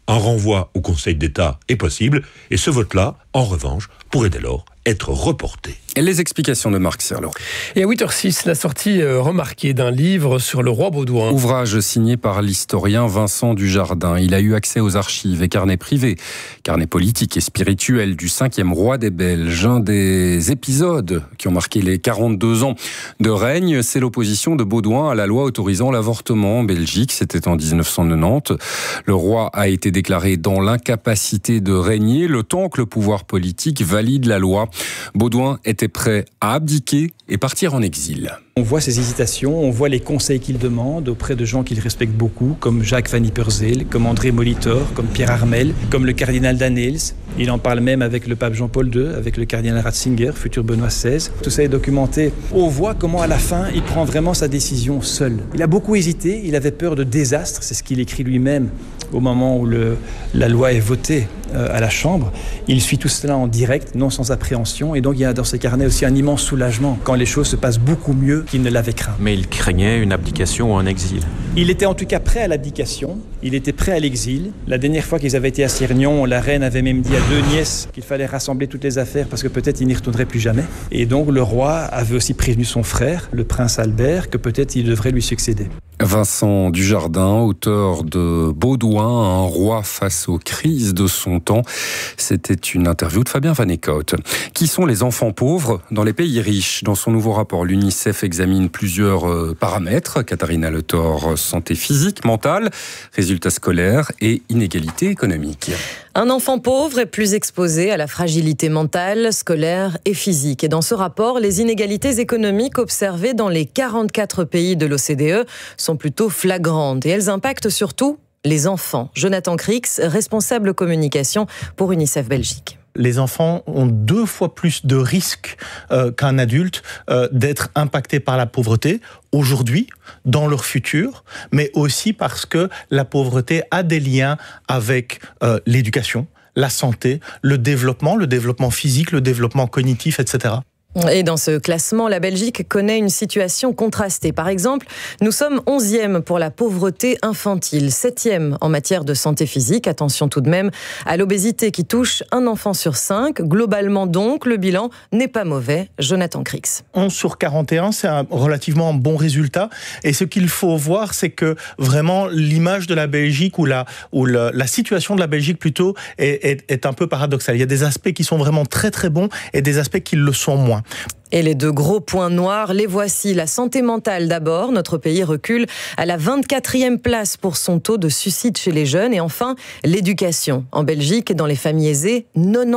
Un renvoi au Conseil d'État est possible et ce vote-là, en revanche, pourrait dès lors être reporté. Et les explications de Marc Serlot. Et à 8h06, la sortie remarquée d'un livre sur le roi Baudouin. Ouvrage signé par l'historien Vincent Dujardin. Il a eu accès aux archives et carnets privés, carnets politiques et spirituels du 5e roi des Belges. Un des épisodes qui ont marqué les 42 ans de règne, c'est l'opposition de Baudouin à la loi autorisant l'avortement en Belgique. C'était en 1990. Le roi a été déclaré dans l'incapacité de régner le temps que le pouvoir politique valide la loi. Baudouin était prêt à abdiquer et partir en exil. On voit ses hésitations, on voit les conseils qu'il demande auprès de gens qu'il respecte beaucoup, comme Jacques Van Ypersele, comme André Molitor, comme Pierre Armel, comme le cardinal Danneels. Il en parle même avec le pape Jean-Paul II, avec le cardinal Ratzinger, futur Benoît XVI. Tout ça est documenté. On voit comment à la fin, il prend vraiment sa décision seul. Il a beaucoup hésité, il avait peur de désastre, c'est ce qu'il écrit lui-même au moment où la loi est votée à la Chambre. Il suit tout cela en direct, non sans appréhension, et donc il y a dans ses carnets aussi un immense soulagement quand les choses se passent beaucoup mieux qu'il ne l'avait craint. Mais il craignait une abdication ou un exil. Il était en tout cas prêt à l'abdication, il était prêt à l'exil. La dernière fois qu'ils avaient été à Sirmion, la reine avait même dit à 2 nièces qu'il fallait rassembler toutes les affaires parce que peut-être il n'y retournerait plus jamais. Et donc le roi avait aussi prévenu son frère, le prince Albert, que peut-être il devrait lui succéder. Vincent Dujardin, auteur de Baudouin, un roi face aux crises de son temps. C'était une interview de Fabien Van Eekhout. Qui sont les enfants pauvres dans les pays riches? Dans son nouveau rapport, l'UNICEF examine plusieurs paramètres. Katharina Le Thor, santé physique, mentale, résultats scolaires et inégalités économiques. Un enfant pauvre est plus exposé à la fragilité mentale, scolaire et physique. Et dans ce rapport, les inégalités économiques observées dans les 44 pays de l'OCDE sont plutôt flagrantes. Et elles impactent surtout les enfants. Jonathan Crix, responsable communication pour UNICEF Belgique. Les enfants ont 2 fois plus de risques qu'un adulte d'être impactés par la pauvreté aujourd'hui, dans leur futur, mais aussi parce que la pauvreté a des liens avec l'éducation, la santé, le développement physique, le développement cognitif, etc. Et dans ce classement, la Belgique connaît une situation contrastée. Par exemple, nous sommes 11e pour la pauvreté infantile, 7e en matière de santé physique. Attention tout de même à l'obésité qui touche un enfant sur 5. Globalement donc, le bilan n'est pas mauvais. Jonathan Crix. 11 sur 41, c'est un relativement bon résultat. Et ce qu'il faut voir, c'est que vraiment l'image de la Belgique ou la situation de la Belgique plutôt est un peu paradoxale. Il y a des aspects qui sont vraiment très très bons et des aspects qui le sont moins. Et les 2 gros points noirs, les voici. La santé mentale d'abord. Notre pays recule à la 24e place pour son taux de suicide chez les jeunes. Et enfin, l'éducation. En Belgique, dans les familles aisées,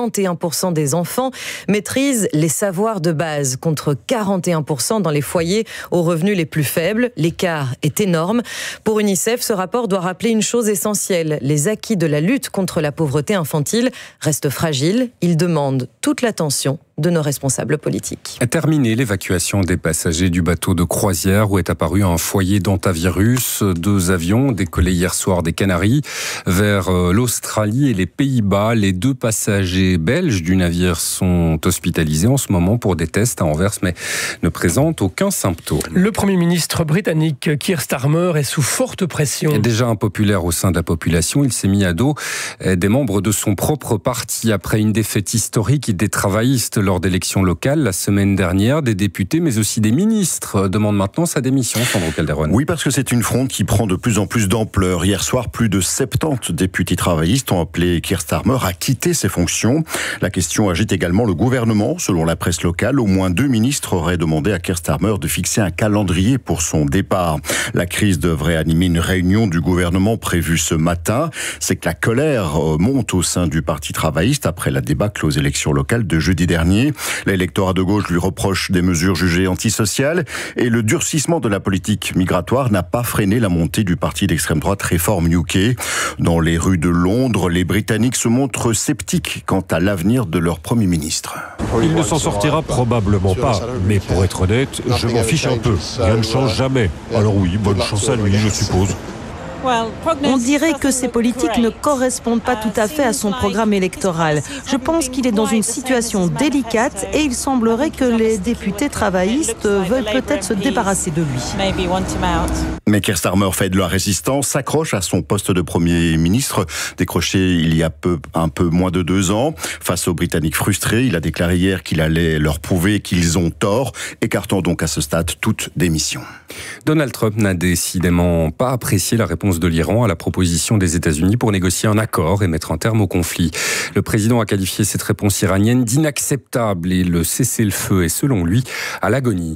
91% des enfants maîtrisent les savoirs de base, contre 41% dans les foyers aux revenus les plus faibles. L'écart est énorme. Pour UNICEF, ce rapport doit rappeler une chose essentielle. Les acquis de la lutte contre la pauvreté infantile restent fragiles. Ils demandent toute l'attention de nos responsables politiques. Terminée l'évacuation des passagers du bateau de croisière où est apparu un foyer d'hantavirus. 2 avions décollés hier soir des Canaries vers l'Australie et les Pays-Bas. Les 2 passagers belges du navire sont hospitalisés en ce moment pour des tests à Anvers, mais ne présentent aucun symptôme. Le Premier ministre britannique Keir Starmer est sous forte pression. Déjà impopulaire au sein de la population, il s'est mis à dos des membres de son propre parti après une défaite historique des travaillistes lors d'élections locales la semaine dernière. Des députés, mais aussi des ministres demandent maintenant sa démission, Sandro Calderon. Oui, parce que c'est une fronde qui prend de plus en plus d'ampleur. Hier soir, plus de 70 députés travaillistes ont appelé Keir Starmer à quitter ses fonctions. La question agite également le gouvernement. Selon la presse locale, au moins 2 ministres auraient demandé à Keir Starmer de fixer un calendrier pour son départ. La crise devrait animer une réunion du gouvernement prévue ce matin. C'est que la colère monte au sein du Parti travailliste après la débâcle aux élections locales de jeudi dernier. L'électorat de gauche lui reproche des mesures jugées antisociales et le durcissement de la politique migratoire n'a pas freiné la montée du parti d'extrême droite Reform UK. Dans les rues de Londres, les Britanniques se montrent sceptiques quant à l'avenir de leur Premier ministre. Il ne s'en sortira probablement pas, mais pour être honnête, je m'en fiche un peu. Rien ne change jamais. Alors oui, bonne chance à lui, je suppose. On dirait que ces politiques ne correspondent pas tout à fait à son programme électoral. Je pense qu'il est dans une situation délicate et il semblerait que les députés travaillistes veulent peut-être se débarrasser de lui. Mais Keir Starmer fait de la résistance, s'accroche à son poste de Premier ministre, décroché il y a un peu moins de 2 ans. Face aux Britanniques frustrés, il a déclaré hier qu'il allait leur prouver qu'ils ont tort, écartant donc à ce stade toute démission. Donald Trump n'a décidément pas apprécié la réponse de l'Iran à la proposition des États-Unis pour négocier un accord et mettre un terme au conflit. Le président a qualifié cette réponse iranienne d'inacceptable et le cessez-le-feu est, selon lui, à l'agonie.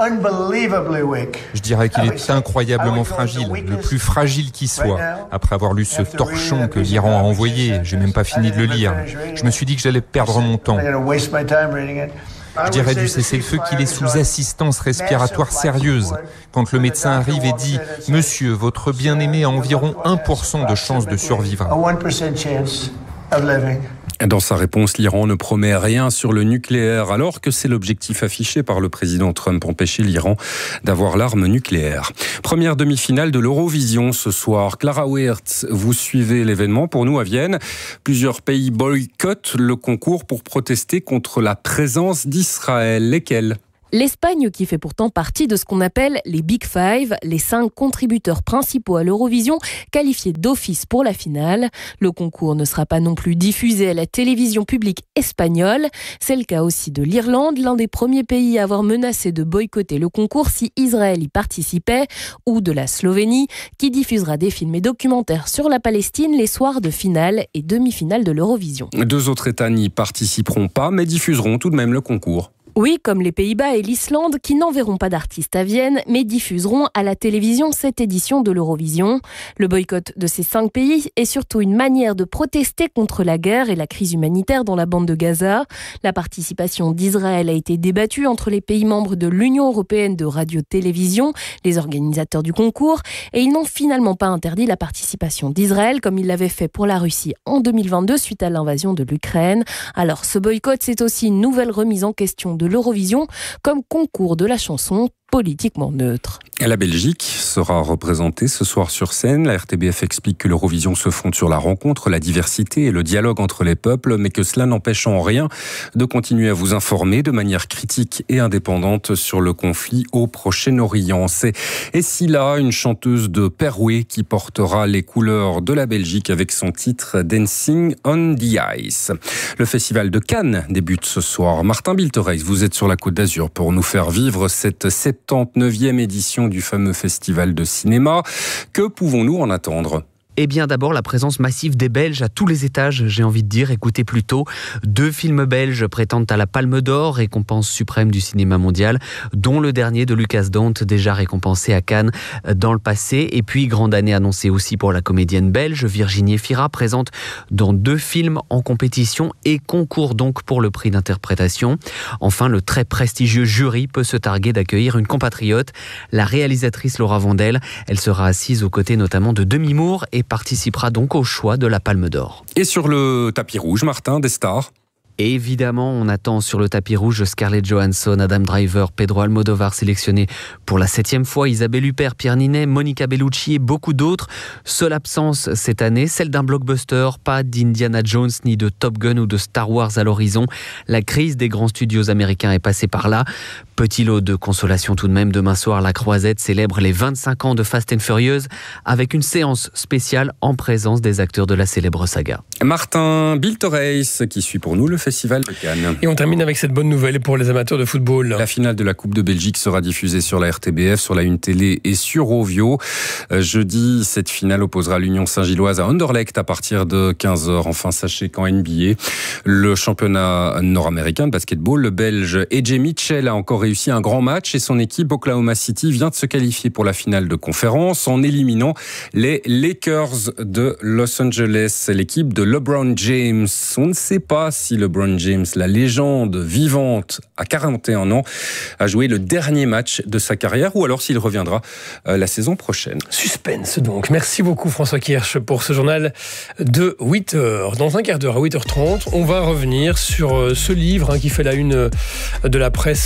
Je dirais qu'il est incroyablement fragile, le plus fragile qui soit. Après avoir lu ce torchon que l'Iran a envoyé, j'ai même pas fini de le lire. Je me suis dit que j'allais perdre mon temps. Je dirais du cessez-le-feu qu'il est sous assistance respiratoire sérieuse. Quand le médecin arrive et dit « Monsieur, votre bien-aimé a environ 1% de chance de survivre ». Dans sa réponse, l'Iran ne promet rien sur le nucléaire, alors que c'est l'objectif affiché par le président Trump, empêcher l'Iran d'avoir l'arme nucléaire. Première demi-finale de l'Eurovision ce soir. Clara Wirtz, vous suivez l'événement pour nous à Vienne. Plusieurs pays boycottent le concours pour protester contre la présence d'Israël. Lesquels ? L'Espagne, qui fait pourtant partie de ce qu'on appelle les Big Five, les 5 contributeurs principaux à l'Eurovision, qualifiés d'office pour la finale. Le concours ne sera pas non plus diffusé à la télévision publique espagnole. C'est le cas aussi de l'Irlande, l'un des premiers pays à avoir menacé de boycotter le concours si Israël y participait, ou de la Slovénie, qui diffusera des films et documentaires sur la Palestine les soirs de finale et demi-finale de l'Eurovision. 2 autres États n'y participeront pas, mais diffuseront tout de même le concours. Oui, comme les Pays-Bas et l'Islande, qui n'enverront pas d'artistes à Vienne, mais diffuseront à la télévision cette édition de l'Eurovision. Le boycott de ces 5 pays est surtout une manière de protester contre la guerre et la crise humanitaire dans la bande de Gaza. La participation d'Israël a été débattue entre les pays membres de l'Union européenne de radio-télévision, les organisateurs du concours, et ils n'ont finalement pas interdit la participation d'Israël, comme ils l'avaient fait pour la Russie en 2022 suite à l'invasion de l'Ukraine. Alors ce boycott, c'est aussi une nouvelle remise en question de l'Eurovision comme concours de la chanson politiquement neutre. La Belgique sera représentée ce soir sur scène. La RTBF explique que l'Eurovision se fonde sur la rencontre, la diversité et le dialogue entre les peuples, mais que cela n'empêche en rien de continuer à vous informer de manière critique et indépendante sur le conflit au Proche-Orient. C'est Essila, une chanteuse de Perouet, qui portera les couleurs de la Belgique avec son titre Dancing on the Ice. Le festival de Cannes débute ce soir. Martin Biltereis, vous êtes sur la Côte d'Azur pour nous faire vivre cette 79e édition du fameux festival de cinéma. Que pouvons-nous en attendre ? Eh bien d'abord la présence massive des Belges à tous les étages, j'ai envie de dire. Écoutez plutôt, 2 films belges prétendent à la Palme d'Or, récompense suprême du cinéma mondial, dont le dernier de Lucas Dante, déjà récompensé à Cannes dans le passé. Et puis grande année annoncée aussi pour la comédienne belge Virginie Efira, présente dans 2 films en compétition et concourt donc pour le prix d'interprétation. Enfin, le très prestigieux jury peut se targuer d'accueillir une compatriote, la réalisatrice Laura Vandel. Elle sera assise aux côtés notamment de Demi Moore et participera donc au choix de la Palme d'Or. Et sur le tapis rouge, Martin, des stars ? Évidemment, on attend sur le tapis rouge Scarlett Johansson, Adam Driver, Pedro Almodovar sélectionné pour la 7e fois, Isabelle Huppert, Pierre Ninet, Monica Bellucci et beaucoup d'autres. Seule absence cette année, celle d'un blockbuster, pas d'Indiana Jones ni de Top Gun ou de Star Wars à l'horizon. La crise des grands studios américains est passée par là. Petit lot de consolation tout de même, demain soir, la Croisette célèbre les 25 ans de Fast and Furious avec une séance spéciale en présence des acteurs de la célèbre saga. Martin Biltereis qui suit pour nous le Festival de Cannes. Et on termine avec cette bonne nouvelle pour les amateurs de football. La finale de la Coupe de Belgique sera diffusée sur la RTBF, sur la Une Télé et sur Ovio. Jeudi, cette finale opposera l'Union Saint-Gilloise à Anderlecht à partir de 15h. Enfin, sachez qu'en NBA, le championnat nord-américain de basketball, le Belge AJ Mitchell a encore réussi un grand match et son équipe Oklahoma City vient de se qualifier pour la finale de conférence en éliminant les Lakers de Los Angeles, l'équipe de LeBron James. On ne sait pas si LeBron James, la légende vivante à 41 ans, a joué le dernier match de sa carrière ou alors s'il reviendra la saison prochaine. Suspense donc. Merci beaucoup François Kirsch pour ce journal de 8h. Dans un quart d'heure à 8h30, on va revenir sur ce livre qui fait la une de la presse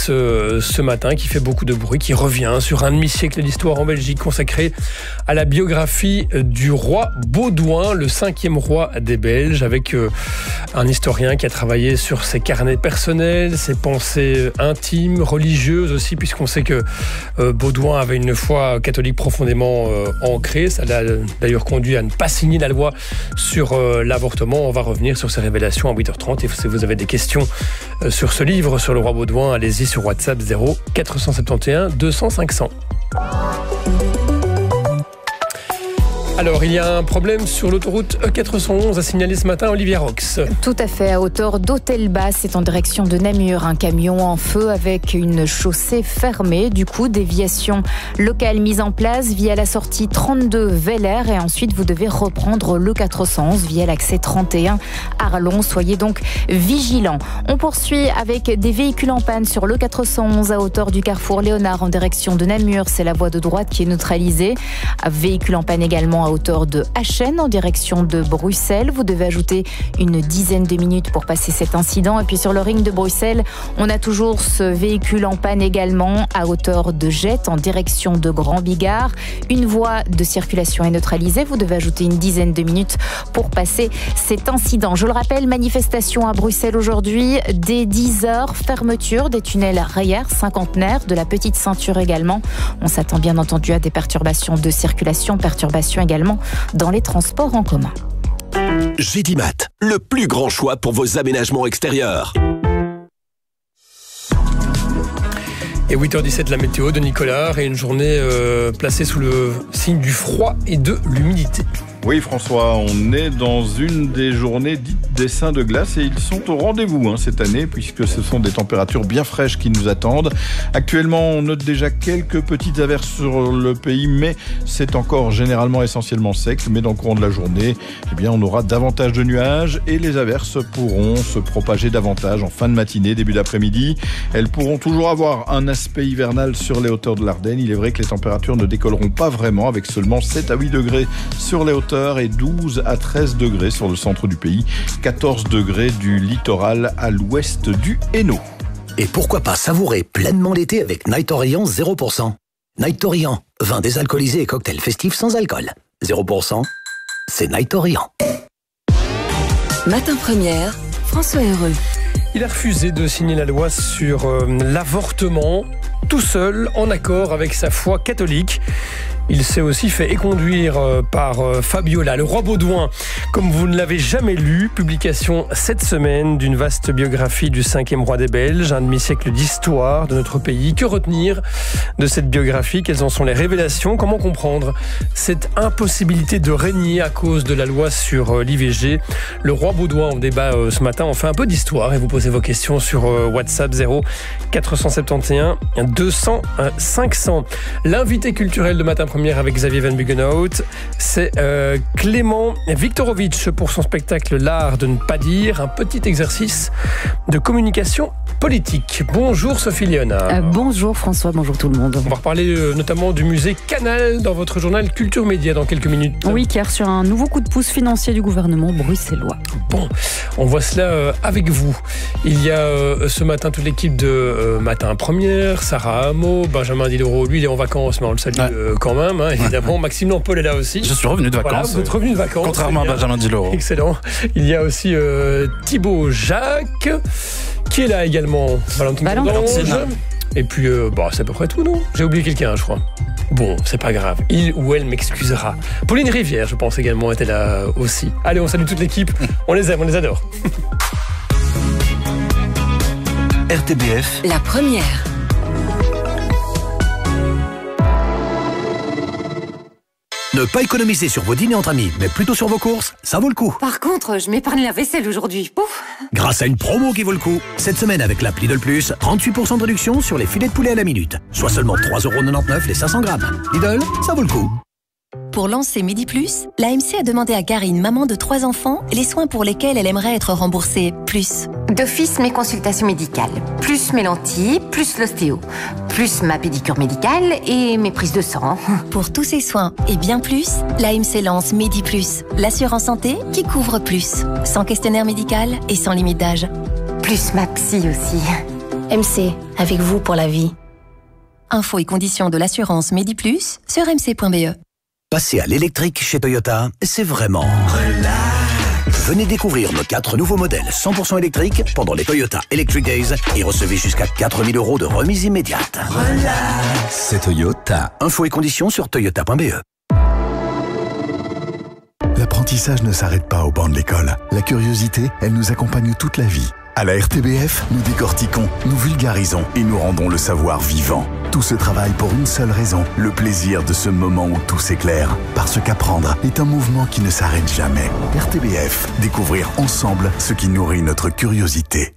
ce matin, qui fait beaucoup de bruit, qui revient sur un demi-siècle d'histoire en Belgique consacré à la biographie du roi Baudouin, le 5e roi des Belges, avec un historien qui a travaillé sur ses carnets personnels, ses pensées intimes, religieuses aussi, puisqu'on sait que Baudouin avait une foi catholique profondément ancrée. Ça l'a d'ailleurs conduit à ne pas signer la loi sur l'avortement. On va revenir sur ces révélations à 8h30. Et si vous avez des questions sur ce livre, sur le roi Baudouin, allez-y sur WhatsApp 0 471 200 500. Alors, il y a un problème sur l'autoroute E411 a signalé ce matin Olivier Rox. Tout à fait, à hauteur d'Hôtel-Basse, c'est en direction de Namur. Un camion en feu avec une chaussée fermée. Du coup, déviation locale mise en place via la sortie 32 Veller. Et ensuite, vous devez reprendre le 411 via l'accès 31 Arlon. Soyez donc vigilants. On poursuit avec des véhicules en panne sur le 411 à hauteur du carrefour Léonard en direction de Namur. C'est la voie de droite qui est neutralisée. Véhicules en panne également à hauteur de Achen en direction de Bruxelles. Vous devez ajouter une dizaine de minutes pour passer cet incident. Et puis sur le ring de Bruxelles, on a toujours ce véhicule en panne également à hauteur de Jette en direction de Grand Bigard. Une voie de circulation est neutralisée. Vous devez ajouter une dizaine de minutes pour passer cet incident. Je le rappelle, manifestation à Bruxelles aujourd'hui dès 10h. Fermeture des tunnels Reyer, Cinquantenaire, de la Petite Ceinture également. On s'attend bien entendu à des perturbations de circulation, perturbations également dans les transports en commun. Gédimat, le plus grand choix pour vos aménagements extérieurs. Et 8h17, la météo de Nicolas et une journée placée sous le signe du froid et de l'humidité. Oui François, on est dans une des journées dites des seins de glace et ils sont au rendez-vous cette année puisque ce sont des températures bien fraîches qui nous attendent. Actuellement, on note déjà quelques petites averses sur le pays, mais c'est encore généralement essentiellement sec. Mais dans le courant de la journée, on aura davantage de nuages et les averses pourront se propager davantage en fin de matinée, début d'après-midi. Elles pourront toujours avoir un aspect hivernal sur les hauteurs de l'Ardenne. Il est vrai que les températures ne décolleront pas vraiment avec seulement 7 à 8 degrés sur les hauteurs et 12 à 13 degrés sur le centre du pays, 14 degrés du littoral à l'ouest du Hainaut. Et pourquoi pas savourer pleinement l'été avec Night Orient 0%. Night Orient, vin désalcoolisé et cocktail festif sans alcool. 0%, c'est Night Orient. Matin Première, François Heureux. Il a refusé de signer la loi sur l'avortement, tout seul, en accord avec sa foi catholique. Il s'est aussi fait éconduire par Fabiola, le roi Baudouin, comme vous ne l'avez jamais lu. Publication cette semaine d'une vaste biographie du 5e roi des Belges, un demi-siècle d'histoire de notre pays. Que retenir de cette biographie? Quelles en sont les révélations? Comment comprendre cette impossibilité de régner à cause de la loi sur l'IVG? Le roi Baudouin, on débat ce matin, on fait un peu d'histoire et vous posez vos questions sur WhatsApp 0 471 200 500. L'invité culturel de Matin Première avec Xavier Van Buggenhout, c'est Clément Viktorovitch pour son spectacle L'art de ne pas dire, un petit exercice de communication politique. Bonjour Sophie Léonard. Bonjour François, bonjour tout le monde. On va reparler notamment du musée Canal dans votre journal Culture Média dans quelques minutes. Oui, qui a reçu un nouveau coup de pouce financier du gouvernement bruxellois. Bon, on voit cela avec vous. Il y a ce matin toute l'équipe de Matin Première, Sarah Hameau, Benjamin Diderot, lui il est en vacances mais on le salue quand même. Évidemment, Maxime Lampol est là aussi. Je suis revenu de vacances. Voilà, vous êtes revenu de vacances. Contrairement à Benjamin Diderot. Excellent. Il y a aussi Thibaut Jacques, qui est là également. Valentine. Et puis, c'est à peu près tout, non? J'ai oublié quelqu'un, je crois. Bon, c'est pas grave. Il ou elle m'excusera. Pauline Rivière, je pense également, était là aussi. Allez, on salue toute l'équipe. On les aime, on les adore. RTBF. La première. Ne pas économiser sur vos dîners entre amis, mais plutôt sur vos courses, ça vaut le coup. Par contre, je m'épargne la vaisselle aujourd'hui. Pouf. Grâce à une promo qui vaut le coup. Cette semaine avec l'app Lidl Plus, 38% de réduction sur les filets de poulet à la minute. Soit seulement 3,99€ les 500 grammes. Lidl, ça vaut le coup. Pour lancer Midi Plus, l'AMC a demandé à Karine, maman de 3 enfants, les soins pour lesquels elle aimerait être remboursée plus. D'office, mes consultations médicales, plus mes lentilles, plus l'ostéo, plus ma pédicure médicale et mes prises de sang. Pour tous ces soins et bien plus, l'AMC lance Midi Plus, l'assurance santé qui couvre plus, sans questionnaire médical et sans limite d'âge. Plus ma psy aussi. MC, avec vous pour la vie. Infos et conditions de l'assurance Medi+ sur mc.be. Passer à l'électrique chez Toyota, c'est vraiment relax. Venez découvrir nos 4 nouveaux modèles 100% électriques pendant les Toyota Electric Days et recevez jusqu'à 4 000 € de remise immédiate. Relax. C'est Toyota. Infos et conditions sur toyota.be. L'apprentissage ne s'arrête pas au banc de l'école. La curiosité, elle nous accompagne toute la vie. À la RTBF, nous décortiquons, nous vulgarisons et nous rendons le savoir vivant. Tout ce travail pour une seule raison, le plaisir de ce moment où tout s'éclaire. Parce qu'apprendre est un mouvement qui ne s'arrête jamais. RTBF, découvrir ensemble ce qui nourrit notre curiosité.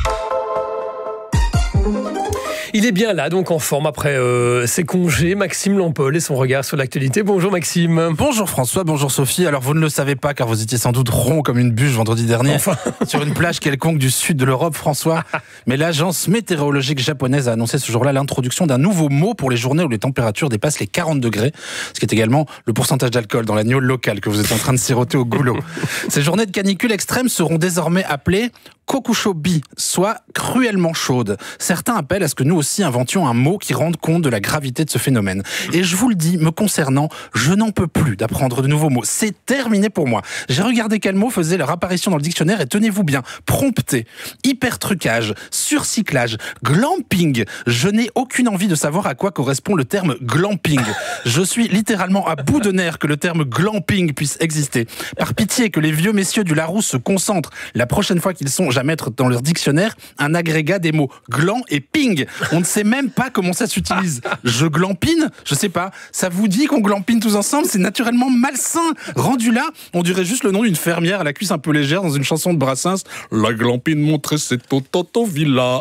Il est bien là, donc en forme après ses congés. Maxime Lampol et son regard sur l'actualité. Bonjour Maxime. Bonjour François, bonjour Sophie. Alors vous ne le savez pas car vous étiez sans doute rond comme une bûche vendredi dernier sur une plage quelconque du sud de l'Europe, François. Mais l'agence météorologique japonaise a annoncé ce jour-là l'introduction d'un nouveau mot pour les journées où les températures dépassent les 40 degrés, ce qui est également le pourcentage d'alcool dans la gnôle locale que vous êtes en train de siroter au goulot. Ces journées de canicule extrême seront désormais appelées kokushobi, soit cruellement chaude. Certains appellent à ce que nous aussi inventions un mot qui rende compte de la gravité de ce phénomène. Et je vous le dis, me concernant, je n'en peux plus d'apprendre de nouveaux mots. C'est terminé pour moi. J'ai regardé quel mot faisait leur apparition dans le dictionnaire et tenez-vous bien, prompté, hypertrucage, surcyclage, glamping. Je n'ai aucune envie de savoir à quoi correspond le terme glamping. Je suis littéralement à bout de nerfs que le terme glamping puisse exister. Par pitié que les vieux messieurs du Larousse se concentrent la prochaine fois qu'ils sont à mettre dans leur dictionnaire un agrégat des mots gland et ping. On ne sait même pas comment ça s'utilise. Je glampine? Je sais pas. Ça vous dit qu'on glampine tous ensemble? C'est naturellement malsain. Rendu là, on dirait juste le nom d'une fermière à la cuisse un peu légère dans une chanson de Brassens. La glampine montrait ses tontons au village.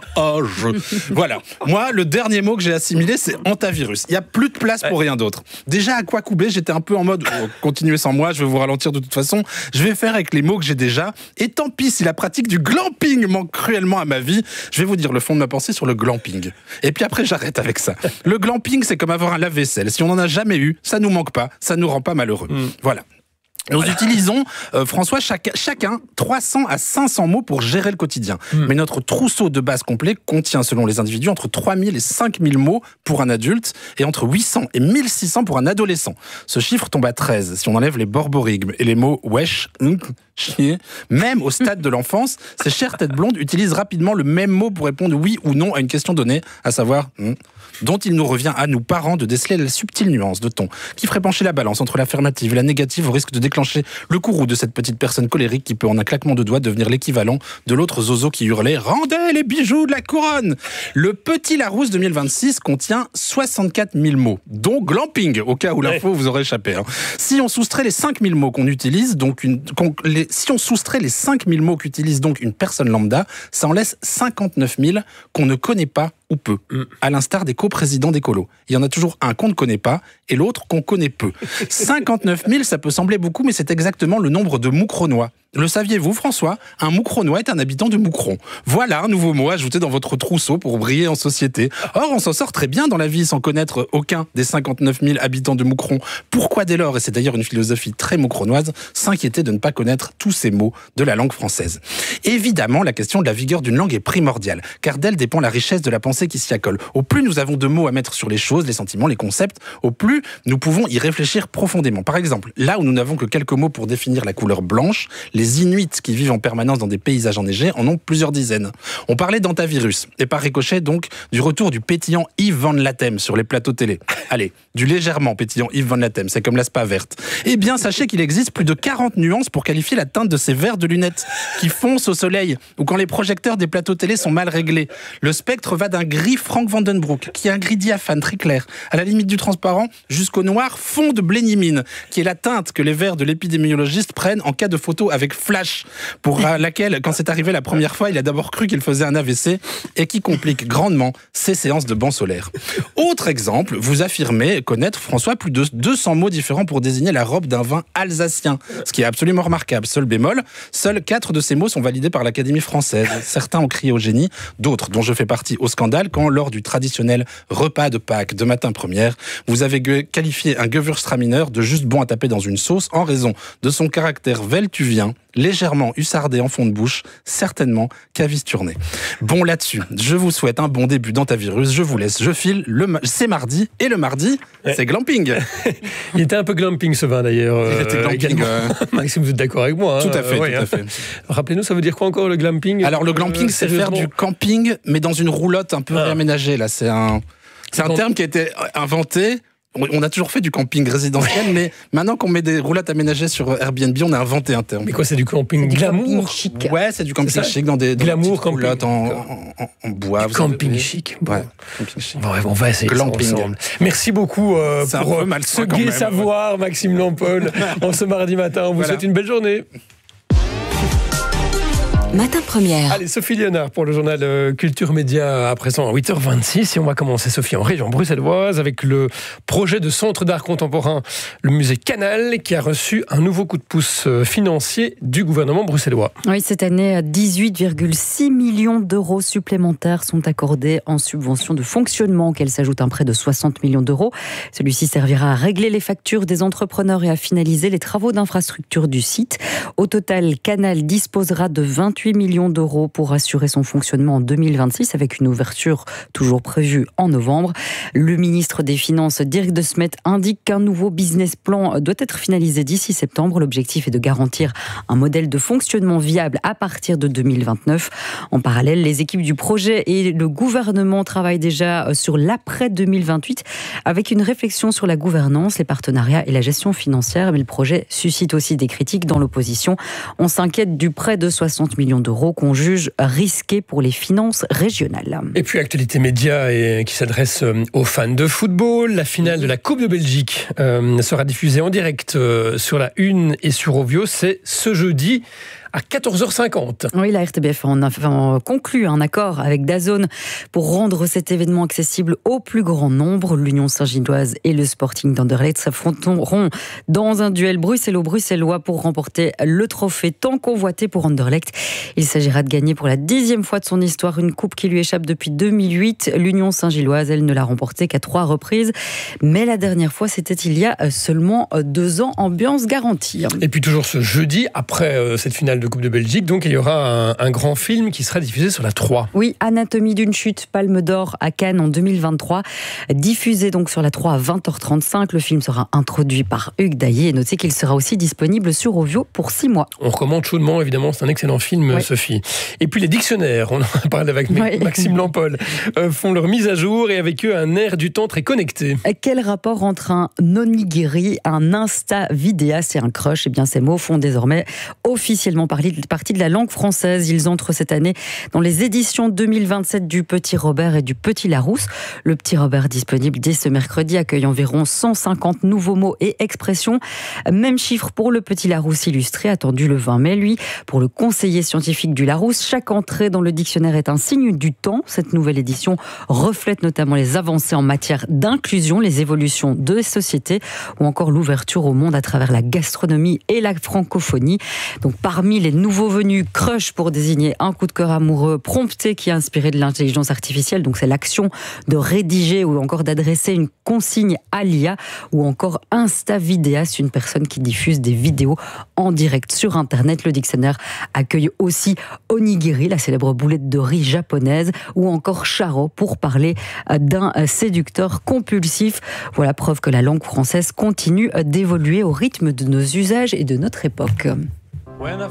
Voilà. Moi, le dernier mot que j'ai assimilé, c'est antivirus. Il n'y a plus de place pour rien d'autre. Déjà, à quoi couper, j'étais un peu en mode continuez sans moi, je vais vous ralentir de toute façon. Je vais faire avec les mots que j'ai déjà. Et tant pis si la pratique du glamping manque cruellement à ma vie. Je vais vous dire le fond de ma pensée sur le glamping. Et puis après, j'arrête avec ça. Le glamping, c'est comme avoir un lave-vaisselle. Si on n'en a jamais eu, ça nous manque pas, ça nous rend pas malheureux. Voilà. Nous utilisons, François, chacun 300 à 500 mots pour gérer le quotidien. Mais notre trousseau de base complet contient, selon les individus, entre 3000 et 5000 mots pour un adulte et entre 800 et 1600 pour un adolescent. Ce chiffre tombe à 13 si on enlève les borborigmes et les mots wesh, chier. Même au stade de l'enfance, ces chères têtes blondes utilisent rapidement le même mot pour répondre oui ou non à une question donnée, à savoir dont il nous revient à nous parents de déceler la subtile nuance de ton qui ferait pencher la balance entre l'affirmative et la négative au risque de déclencher le courroux de cette petite personne colérique qui peut en un claquement de doigts devenir l'équivalent de l'autre zozo qui hurlait « Rendez les bijoux de la couronne !» Le Petit Larousse 2026 contient 64 000 mots, dont glamping, au cas où l'info vous aurait échappé. Si on soustrait les 5 000 mots qu'on utilise, si on soustrait les 5 000 mots qu'utilise donc une personne lambda, ça en laisse 59 000 qu'on ne connaît pas ou peu, à l'instar des coprésidents d'écolo. Il y en a toujours un qu'on ne connaît pas et l'autre qu'on connaît peu. 59 000, ça peut sembler beaucoup, mais c'est exactement le nombre de Moucronois. Le saviez-vous, François? Un Moucronois est un habitant de Moucron. Voilà un nouveau mot ajouté dans votre trousseau pour briller en société. Or, on s'en sort très bien dans la vie sans connaître aucun des 59 000 habitants de Moucron. Pourquoi dès lors, et c'est d'ailleurs une philosophie très moucronoise, s'inquiéter de ne pas connaître tous ces mots de la langue française? Évidemment, la question de la vigueur d'une langue est primordiale, car d'elle dépend la richesse de la pensée qui s'y accole. Au plus nous avons de mots à mettre sur les choses, les sentiments, les concepts, au plus nous pouvons y réfléchir profondément. Par exemple, là où nous n'avons que quelques mots pour définir la couleur blanche, les Inuits qui vivent en permanence dans des paysages enneigés en ont plusieurs dizaines. On parlait d'antivirus, et par ricochet donc du retour du pétillant Yves Van Latem sur les plateaux télé. Allez, du légèrement pétillant Yves Van Latem, c'est comme la spa verte. Eh bien, sachez qu'il existe plus de 40 nuances pour qualifier la teinte de ces verres de lunettes qui foncent au soleil ou quand les projecteurs des plateaux télé sont mal réglés. Le spectre va d'un gris Frank Vandenbroek, qui est un gris diaphane très clair, à la limite du transparent, jusqu'au noir fond de blénimine, qui est la teinte que les verres de l'épidémiologiste prennent en cas de photo avec flash, pour laquelle, quand c'est arrivé la première fois, il a d'abord cru qu'il faisait un AVC et qui complique grandement ses séances de banc solaire. Autre exemple, vous affirmez connaître, François, plus de 200 mots différents pour désigner la robe d'un vin alsacien, ce qui est absolument remarquable. Seul bémol, seuls 4 de ces mots sont validés par l'Académie française. Certains ont crié au génie, d'autres, dont je fais partie, au scandale, quand lors du traditionnel repas de Pâques de matin première, vous avez qualifié un Gewürztraminer de juste bon à taper dans une sauce en raison de son caractère veltuvien légèrement hussardé en fond de bouche, certainement cavisturné. Bon, là-dessus, je vous souhaite un bon début d'Antavirus. Je vous laisse, je file. C'est mardi, et le mardi, c'est glamping. Il était un peu glamping ce vin d'ailleurs. Il était glamping. Maxime, vous êtes d'accord avec moi? Tout à fait, tout à fait. Rappelez-nous, ça veut dire quoi encore le glamping? Alors le glamping, c'est faire du camping, mais dans une roulotte un peu réaménagée. Là, c'est un terme qui a été inventé. On a toujours fait du camping résidentiel, mais maintenant qu'on met des roulottes aménagées sur Airbnb, on a inventé un terme. Mais quoi, c'est du camping glamour? Chic. Ouais, c'est du camping chic dans des roulottes en bois. Camping chic. Ouais, camping chic. Bon, on va essayer ça ensemble. Merci beaucoup pour ce gai savoir, Maxime Lampol, en ce mardi matin. On vous souhaite une belle journée. Matin Première. Allez, Sophie Léonard pour le journal Culture Média à présent à 8h26. Et on va commencer, Sophie, en région bruxelloise avec le projet de centre d'art contemporain, le musée Canal, qui a reçu un nouveau coup de pouce financier du gouvernement bruxellois. Oui, cette année, 18,6 millions d'euros supplémentaires sont accordés en subvention de fonctionnement, auquel s'ajoute un prêt de 60 millions d'euros. Celui-ci servira à régler les factures des entrepreneurs et à finaliser les travaux d'infrastructure du site. Au total, Canal disposera de 28 millions d'euros pour assurer son fonctionnement en 2026 avec une ouverture toujours prévue en novembre. Le ministre des Finances, Dirk De Smet, indique qu'un nouveau business plan doit être finalisé d'ici septembre. L'objectif est de garantir un modèle de fonctionnement viable à partir de 2029. En parallèle, les équipes du projet et le gouvernement travaillent déjà sur l'après 2028 avec une réflexion sur la gouvernance, les partenariats et la gestion financière. Mais le projet suscite aussi des critiques dans l'opposition. On s'inquiète du prêt de 60 millions d'euros qu'on juge risqué pour les finances régionales. Et puis actualité média qui s'adresse aux fans de football. La finale de la Coupe de Belgique sera diffusée en direct sur la Une et sur Ovio. C'est ce jeudi à 14h50. Oui, la RTBF a conclu un accord avec DAZN pour rendre cet événement accessible au plus grand nombre. L'Union Saint-Gilloise et le Sporting d'Anderlecht s'affronteront dans un duel bruxellois pour remporter le trophée tant convoité pour Anderlecht. Il s'agira de gagner pour la 10e fois de son histoire une coupe qui lui échappe depuis 2008. L'Union Saint-Gilloise, elle ne l'a remportée qu'à 3 reprises. Mais la dernière fois, c'était il y a seulement 2 ans. Ambiance garantie. Et puis toujours ce jeudi, après cette finale de Coupe de Belgique, donc il y aura un grand film qui sera diffusé sur la 3. Oui, Anatomie d'une chute, Palme d'Or à Cannes en 2023, diffusé donc sur la 3 à 20h35. Le film sera introduit par Hugues Daillé et notez qu'il sera aussi disponible sur Ovio pour 6 mois. On recommande chaudement, évidemment, c'est un excellent film, Sophie. Et puis les dictionnaires, on en parle avec Maxime Lampol, font leur mise à jour et avec eux un air du temps très connecté. Quel rapport entre un onigiri, un insta vidéaste et un crush? Eh bien, ces mots font désormais officiellement partie de la langue française. Ils entrent cette année dans les éditions 2027 du Petit Robert et du Petit Larousse. Le Petit Robert, disponible dès ce mercredi, accueille environ 150 nouveaux mots et expressions. Même chiffre pour le Petit Larousse illustré, attendu le 20 mai. Lui, pour le conseiller scientifique du Larousse, chaque entrée dans le dictionnaire est un signe du temps. Cette nouvelle édition reflète notamment les avancées en matière d'inclusion, les évolutions de société ou encore l'ouverture au monde à travers la gastronomie et la francophonie. Donc parmi les nouveaux venus, crush pour désigner un coup de cœur amoureux, prompté qui est inspiré de l'intelligence artificielle, donc c'est l'action de rédiger ou encore d'adresser une consigne à l'IA, ou encore Insta vidéaste, une personne qui diffuse des vidéos en direct sur Internet. Le dictionnaire accueille aussi onigiri, la célèbre boulette de riz japonaise, ou encore charo pour parler d'un séducteur compulsif. Voilà, preuve que la langue française continue d'évoluer au rythme de nos usages et de notre époque. When I